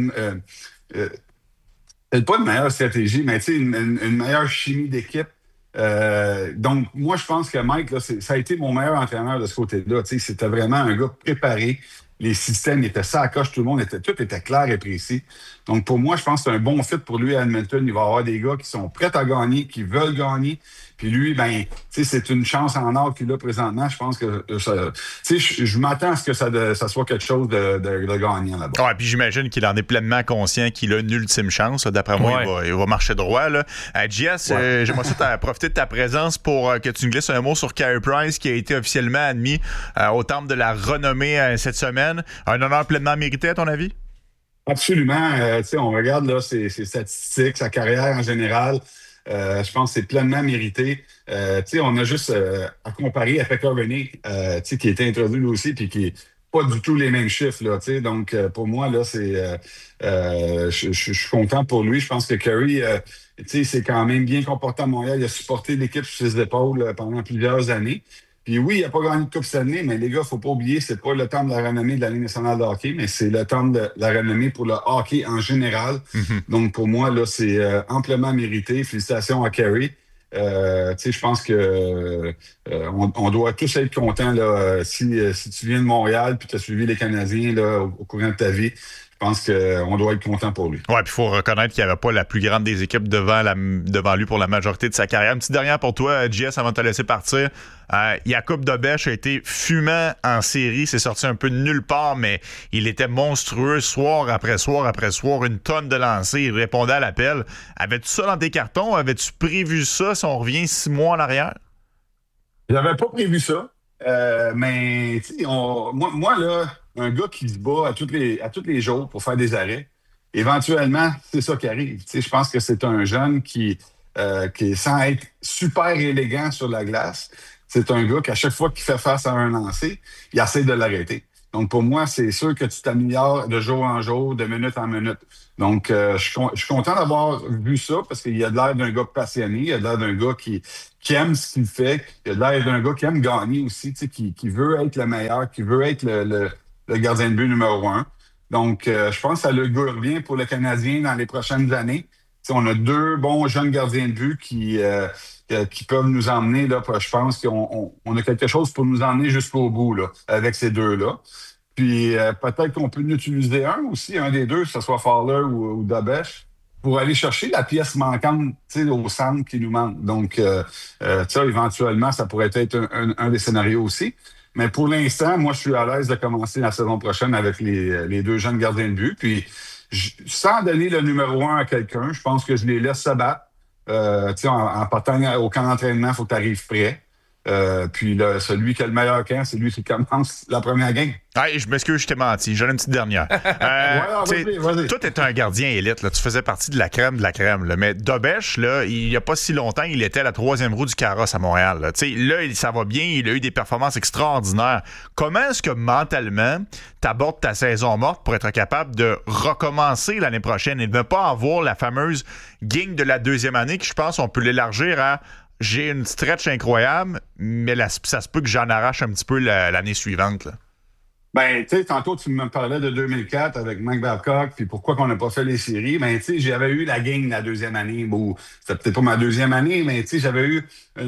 pas une meilleure stratégie, mais une meilleure chimie d'équipe. Donc, moi, je pense que Mike, là, ça a été mon meilleur entraîneur de ce côté-là. C'était vraiment un gars préparé. Les systèmes étaient ça à coche, tout était clair et précis. Donc, pour moi, je pense que c'est un bon fit pour lui à Edmonton. Il va avoir des gars qui sont prêts à gagner, qui veulent gagner. Puis lui, c'est une chance en or qu'il a présentement. Je pense que je m'attends à ce que ça soit quelque chose de gagnant là-bas. Ouais, puis j'imagine qu'il en est pleinement conscient qu'il a une ultime chance. D'après moi, il va marcher droit. JS, j'aimerais ça profiter de ta présence pour que tu nous glisses un mot sur Carey Price qui a été officiellement admis au Temple de la Renommée cette semaine. Un honneur pleinement mérité, à ton avis? Absolument. On regarde là, ses statistiques, sa carrière en général. Je pense que c'est pleinement mérité. On a juste à comparer à Pekka Rinne, qui a été introduit lui aussi, puis qui n'est pas du tout les mêmes chiffres. Là, donc, pour moi, là, c'est je suis content pour lui. Je pense que Carey, s'est quand même bien comporté à Montréal. Il a supporté l'équipe sur ses épaules pendant plusieurs années. Puis oui, il n'a pas gagné de Coupe cette année, mais les gars, il ne faut pas oublier, c'est pas le temple de la renommée de la Ligue nationale de hockey, mais c'est le temple de la renommée pour le hockey en général. Mm-hmm. Donc, pour moi, là, c'est amplement mérité. Félicitations à Carey. Je pense que on doit tous être contents là, si tu viens de Montréal puis tu as suivi les Canadiens là, au courant de ta vie. Je pense qu'on doit être content pour lui. Ouais, puis il faut reconnaître qu'il n'y avait pas la plus grande des équipes devant lui pour la majorité de sa carrière. Une petite dernière pour toi, JS, avant de te laisser partir. Jakub Dobeš a été fumant en série, c'est sorti un peu de nulle part, mais il était monstrueux soir après soir après soir, une tonne de lancers, il répondait à l'appel. Avais-tu ça dans tes cartons? Avais-tu prévu ça si on revient 6 mois en arrière? J'avais pas prévu ça, mais moi, là, un gars qui se bat à tous les jours pour faire des arrêts, éventuellement, c'est ça qui arrive. Je pense que c'est un jeune qui sans être super élégant sur la glace, c'est un gars qu'à chaque fois qu'il fait face à un lancer, il essaie de l'arrêter. Donc, pour moi, c'est sûr que tu t'améliores de jour en jour, de minute en minute. Donc, je suis content d'avoir vu ça parce qu'il a l'air d'un gars passionné, il a l'air d'un gars qui aime ce qu'il fait, il a l'air d'un gars qui aime gagner aussi, qui veut être le meilleur, qui veut être le gardien de but numéro 1. Donc, je pense que ça le goûte bien pour le Canadien dans les prochaines années. T'sais, on a 2 bons jeunes gardiens de but qui peuvent nous emmener, là, je pense qu'on a quelque chose pour nous emmener jusqu'au bout là, avec ces 2-là. Puis peut-être qu'on peut en utiliser un des 2, que ce soit Fowler ou Dobeš, pour aller chercher la pièce manquante au centre qui nous manque. Donc, ça, éventuellement, ça pourrait être un des scénarios aussi. Mais pour l'instant, moi, je suis à l'aise de commencer la saison prochaine avec les 2 jeunes gardiens de but. Puis, sans donner le numéro 1 à quelqu'un, je pense que je les laisse se battre. En partant au camp d'entraînement, il faut que tu arrives prêt. Puis celui qui a le meilleur camp, c'est lui qui commence la première game. Je m'excuse, je t'ai menti. J'en ai une petite dernière. Vas-y. Toi, t'es un gardien élite. Là. Tu faisais partie de la crème de la crème. Là. Mais Dobeš, là, il n'y a pas si longtemps, il était la 3e roue du carrosse à Montréal. Là, ça va bien. Il a eu des performances extraordinaires. Comment est-ce que mentalement, tu abordes ta saison morte pour être capable de recommencer l'année prochaine et de ne pas avoir la fameuse gang de la 2e année qui, je pense, on peut l'élargir à j'ai une stretch incroyable, mais ça se peut que j'en arrache un petit peu l'année suivante. Là. Ben, tu sais, tantôt, tu me parlais de 2004 avec Mike Babcock, puis pourquoi qu'on n'a pas fait les séries. Ben, tu sais, j'avais eu la gang la 2e année. Bon, c'était peut-être pas ma 2e année, mais tu sais, j'avais eu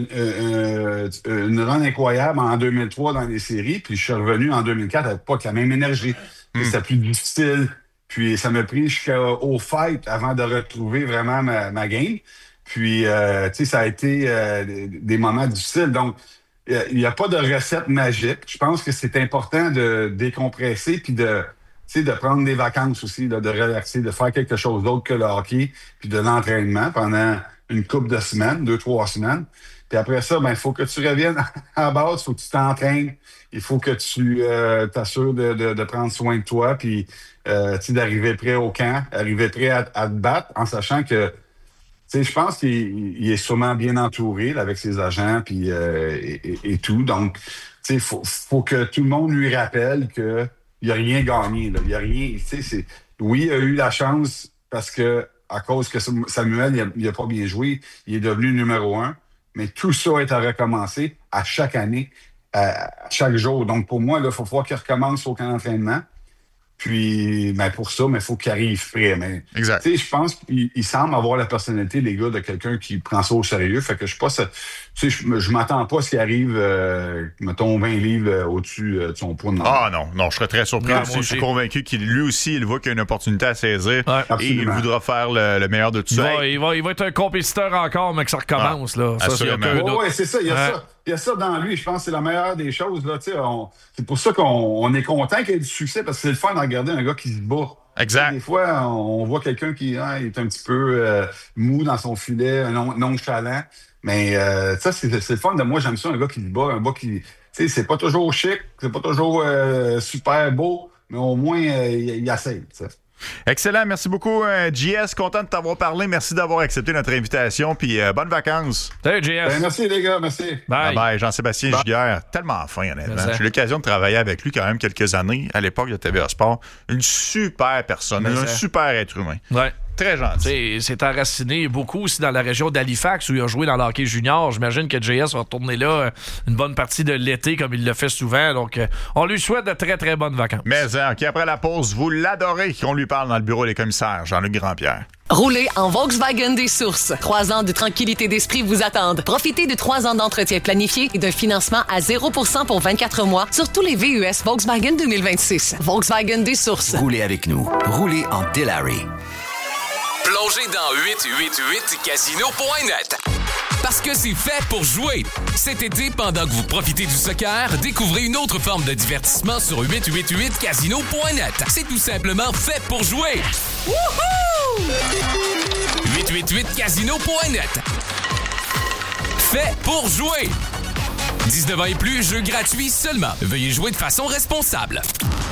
une run incroyable en 2003 dans les séries, puis je suis revenu en 2004 avec pas la même énergie. C'était plus difficile, puis ça m'a pris jusqu'au fight avant de retrouver vraiment ma game. Puis, tu sais, ça a été des moments difficiles. Donc, il n'y a pas de recette magique. Je pense que c'est important de décompresser puis de prendre des vacances aussi, là, de relaxer, de faire quelque chose d'autre que le hockey puis de l'entraînement pendant une couple de semaines, 2-3 semaines. Puis après ça, il faut que tu reviennes à la base, il faut que tu t'entraînes, il faut que tu t'assures de prendre soin de toi puis d'arriver prêt au camp, arriver prêt à te battre en sachant que je pense qu'il est sûrement bien entouré là, avec ses agents puis, et tout. Donc, faut que tout le monde lui rappelle qu'il n'a rien gagné. Là. Il n'y a rien. Oui, il a eu la chance parce que à cause que Samuel il a pas bien joué, il est devenu numéro 1. Mais tout ça est à recommencer à chaque année, à chaque jour. Donc, pour moi, il faut voir qu'il recommence au camp d'entraînement. Puis, pour ça, il faut qu'il arrive prêt. Mais, exact. Je pense qu'il semble avoir la personnalité, les gars, de quelqu'un qui prend ça au sérieux. Fait que je sais pas, je m'attends pas à ce qu'il arrive, mettons, 20 livres au-dessus de son poids. Non, je serais très surpris. Je suis convaincu qu'il, lui aussi, il voit qu'il y a une opportunité à saisir. Ouais. Et il voudra faire le meilleur de tout ça. Il va être un compétiteur encore, mais que ça recommence. Là. Ça, c'est ça, il y a ça. Il y a ça dans lui, je pense que c'est la meilleure des choses. Là, c'est pour ça qu'on est content qu'il ait du succès, parce que c'est le fun de regarder un gars qui se bat. Exact. Des fois, on voit quelqu'un qui est un petit peu mou dans son filet, nonchalant. Mais ça, c'est le fun de moi. J'aime ça, un gars qui se bat, un gars qui... c'est pas toujours chic, c'est pas toujours super beau, mais au moins, il essaie. T'sais. Excellent. Merci beaucoup, JS. Content de t'avoir parlé. Merci d'avoir accepté notre invitation. Puis bonnes vacances. Salut, JS. Merci, les gars. Merci. Bye. Bye. Jean-Sébastien Giguère. Tellement fin, honnêtement. J'ai eu l'occasion de travailler avec lui quand même quelques années à l'époque de TVA Sport. Une super personne. Un super être humain. Ouais. Très gentil. C'est enraciné beaucoup aussi dans la région d'Halifax où il a joué dans le hockey junior. J'imagine que JS va retourner là une bonne partie de l'été comme il le fait souvent. Donc, on lui souhaite de très, très bonnes vacances. Mais OK, après la pause, vous l'adorez qu'on lui parle dans le bureau des commissaires, Jean-Luc Grandpierre. Roulez en Volkswagen des Sources. 3 ans de tranquillité d'esprit vous attendent. Profitez de 3 ans d'entretien planifié et d'un financement à 0% pour 24 mois sur tous les VUS Volkswagen 2026. Volkswagen des Sources. Roulez avec nous. Roulez en Delary. Plongez dans 888casino.net. Parce que c'est fait pour jouer. Cet été, pendant que vous profitez du soccer, découvrez une autre forme de divertissement sur 888casino.net. C'est tout simplement fait pour jouer. Wouhou! 888casino.net. Fait pour jouer. 19 ans et plus, jeu gratuit seulement. Veuillez jouer de façon responsable.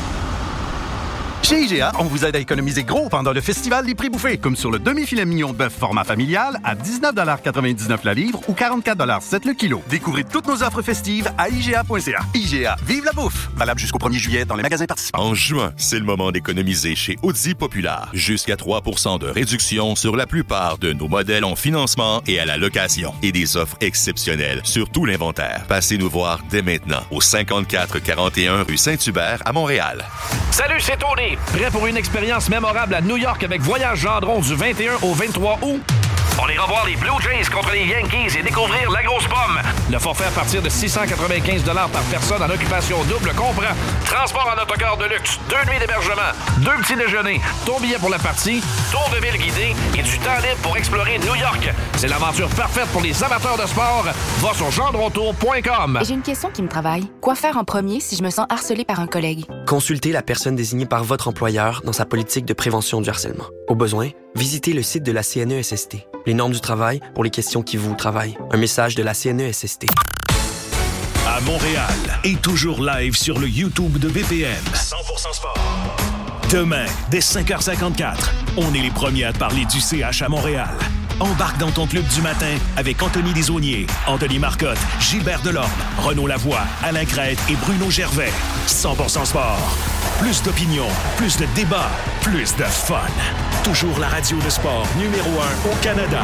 Chez IGA, on vous aide à économiser gros pendant le festival des prix bouffés, comme sur le demi-filet mignon de bœuf format familial à 19,99 la livre ou 44,7 le kilo. Découvrez toutes nos offres festives à IGA.ca. IGA, vive la bouffe! Valable jusqu'au 1er juillet dans les magasins participants. En juin, c'est le moment d'économiser chez Audi Populaire. Jusqu'à 3% de réduction sur la plupart de nos modèles en financement et à la location. Et des offres exceptionnelles sur tout l'inventaire. Passez nous voir dès maintenant au 5441 rue Saint-Hubert à Montréal. Salut, c'est Tony. Prêt pour une expérience mémorable à New York avec Voyage Gendron du 21 au 23 août? On ira voir les Blue Jays contre les Yankees et découvrir la grosse pomme. Le forfait à partir de 695 $ par personne en occupation double comprend transport en autocar de luxe, 2 nuits d'hébergement, 2 petits déjeuners, ton billet pour la partie, tour de ville guidé et du temps libre pour explorer New York. C'est l'aventure parfaite pour les amateurs de sport. Va sur gendrontour.com. J'ai une question qui me travaille. Quoi faire en premier si je me sens harcelé par un collègue? Consultez la personne désignée par votre employeur dans sa politique de prévention du harcèlement. Au besoin, visitez le site de la CNESST. Les normes du travail pour les questions qui vous travaillent. Un message de la CNESST. À Montréal et toujours live sur le YouTube de BPM. 100% sport. Demain, dès 5h54, on est les premiers à te parler du CH à Montréal. Embarque dans ton club du matin avec Anthony Desaulniers, Anthony Marcotte, Gilbert Delorme, Renaud Lavoie, Alain Crête et Bruno Gervais. 100% sport. Plus d'opinion, plus de débats, plus de fun. Toujours la radio de sport numéro 1 au Canada.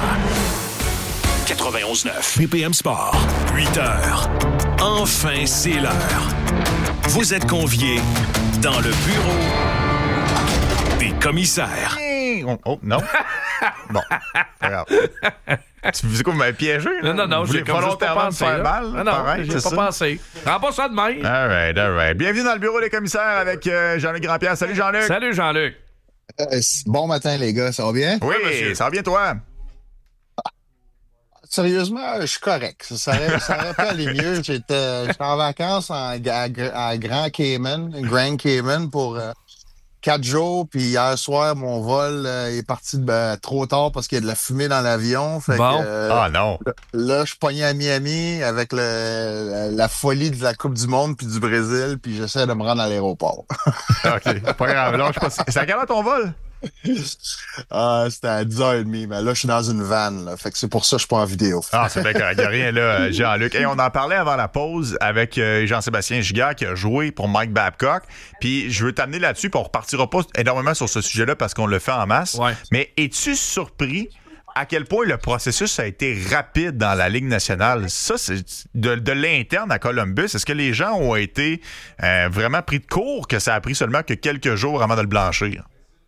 91.9 BPM Sport. 8 heures. Enfin, c'est l'heure. Vous êtes conviés dans le bureau des commissaires. Oh, non. Bon, regarde. Tu me dis quoi, vous m'avez piégé? Là? Non, j'ai pas pensé. Faire mal, non, pareil, j'ai pas pensé. Prends pas ça de même. All right. Bienvenue dans le bureau des commissaires avec Jean-Luc Grandpierre. Salut, Jean-Luc. Salut, Jean-Luc. Bon matin, les gars. Ça va bien? Oui, ça va bien, toi? Sérieusement, je suis correct. Ça aurait pas allé mieux. J'étais en vacances à Grand Cayman pour 4 jours, puis hier soir, mon vol est parti trop tard parce qu'il y a de la fumée dans l'avion. Fait ah non! Là, je suis pogné à Miami avec la folie de la Coupe du Monde puis du Brésil, puis j'essaie de me rendre à l'aéroport. OK, pas grave. Là, c'est à quelle heure ton vol? C'était à 10h30, mais là, je suis dans une van. Là, fait que c'est pour ça que je suis pas en vidéo. Ah, c'est bien correct. Il n'y a rien là, Jean-Luc. Et on en parlait avant la pause avec Jean-Sébastien Giguère qui a joué pour Mike Babcock. Puis je veux t'amener là-dessus, puis on repartira pas énormément sur ce sujet-là parce qu'on le fait en masse. Ouais. Mais es-tu surpris à quel point le processus a été rapide dans la Ligue nationale? Ça, c'est de l'interne à Columbus. Est-ce que les gens ont été vraiment pris de court que ça a pris seulement que quelques jours avant de le blanchir?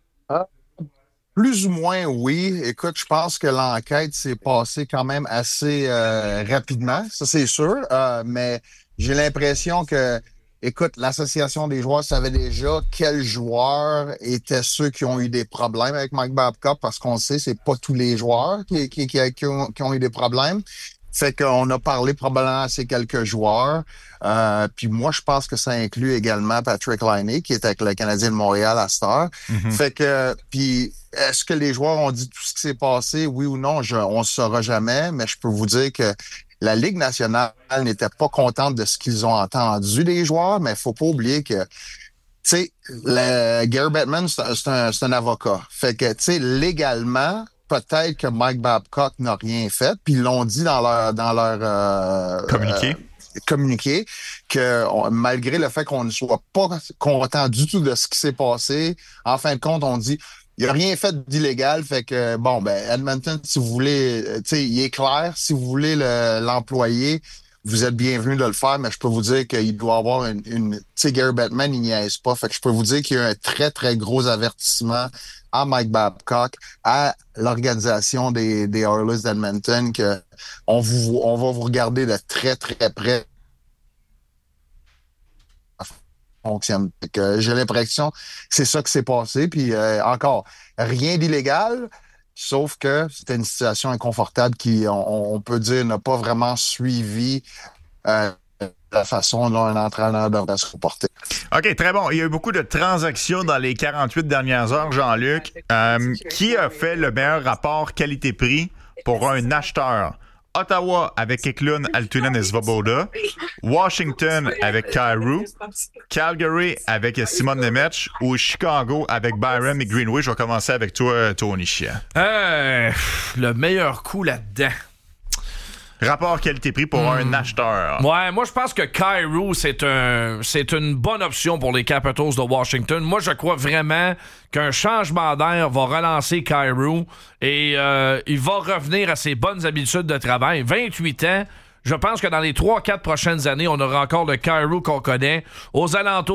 Plus ou moins, oui. Écoute, je pense que l'enquête s'est passée quand même assez rapidement, ça c'est sûr. Mais j'ai l'impression que, écoute, l'association des joueurs savait déjà quels joueurs étaient ceux qui ont eu des problèmes avec Mike Babcock, parce qu'on sait, c'est pas tous les joueurs qui ont eu des problèmes. Fait qu'on a parlé probablement à ces quelques joueurs. Puis moi, je pense que ça inclut également Patrick Laine, qui est avec le Canadien de Montréal à cette heure. Mm-hmm. Fait que, puis est-ce que les joueurs ont dit tout ce qui s'est passé? Oui ou non? On ne saura jamais, mais je peux vous dire que la Ligue nationale n'était pas contente de ce qu'ils ont entendu des joueurs, mais il faut pas oublier que, tu sais, Gary Bettman, c'est un avocat. Fait que, tu sais, légalement, peut-être que Mike Babcock n'a rien fait, puis ils l'ont dit dans leur communiqué que malgré le fait qu'on ne soit pas content du tout de ce qui s'est passé, en fin de compte, on dit il n'a rien fait d'illégal. Fait que, bon, Edmonton, si vous voulez, il est clair, si vous voulez l'employer, vous êtes bienvenu de le faire, mais je peux vous dire qu'il doit avoir tu sais, Gary Bettman, il n'y niaise pas. Fait que je peux vous dire qu'il y a un très, très gros avertissement à Mike Babcock, à l'organisation des Oilers d'Edmonton, que on va vous regarder de très, très près. Fonctionne. J'ai l'impression que c'est ça qui s'est passé. Puis encore, rien d'illégal, sauf que c'était une situation inconfortable qui, on peut dire, n'a pas vraiment suivi la façon dont un entraîneur devrait se comporter. OK, très bon. Il y a eu beaucoup de transactions dans les 48 dernières heures, Jean-Luc. Qui a fait le meilleur rapport qualité-prix pour un acheteur? Ottawa avec Eklund, Altunen et Svoboda. Washington avec Kyrou. Calgary avec Simon Nemec. Ou Chicago avec Byram et Greenway. Je vais commencer avec toi, Tony. Le meilleur coup là-dedans. Rapport qualité-prix pour un acheteur. Ouais, moi je pense que Kyrou, c'est une bonne option pour les Capitals de Washington. Moi, je crois vraiment qu'un changement d'air va relancer Kyrou et il va revenir à ses bonnes habitudes de travail. 28 ans, je pense que dans les 3-4 prochaines années, on aura encore le Kyrou qu'on connaît aux alentours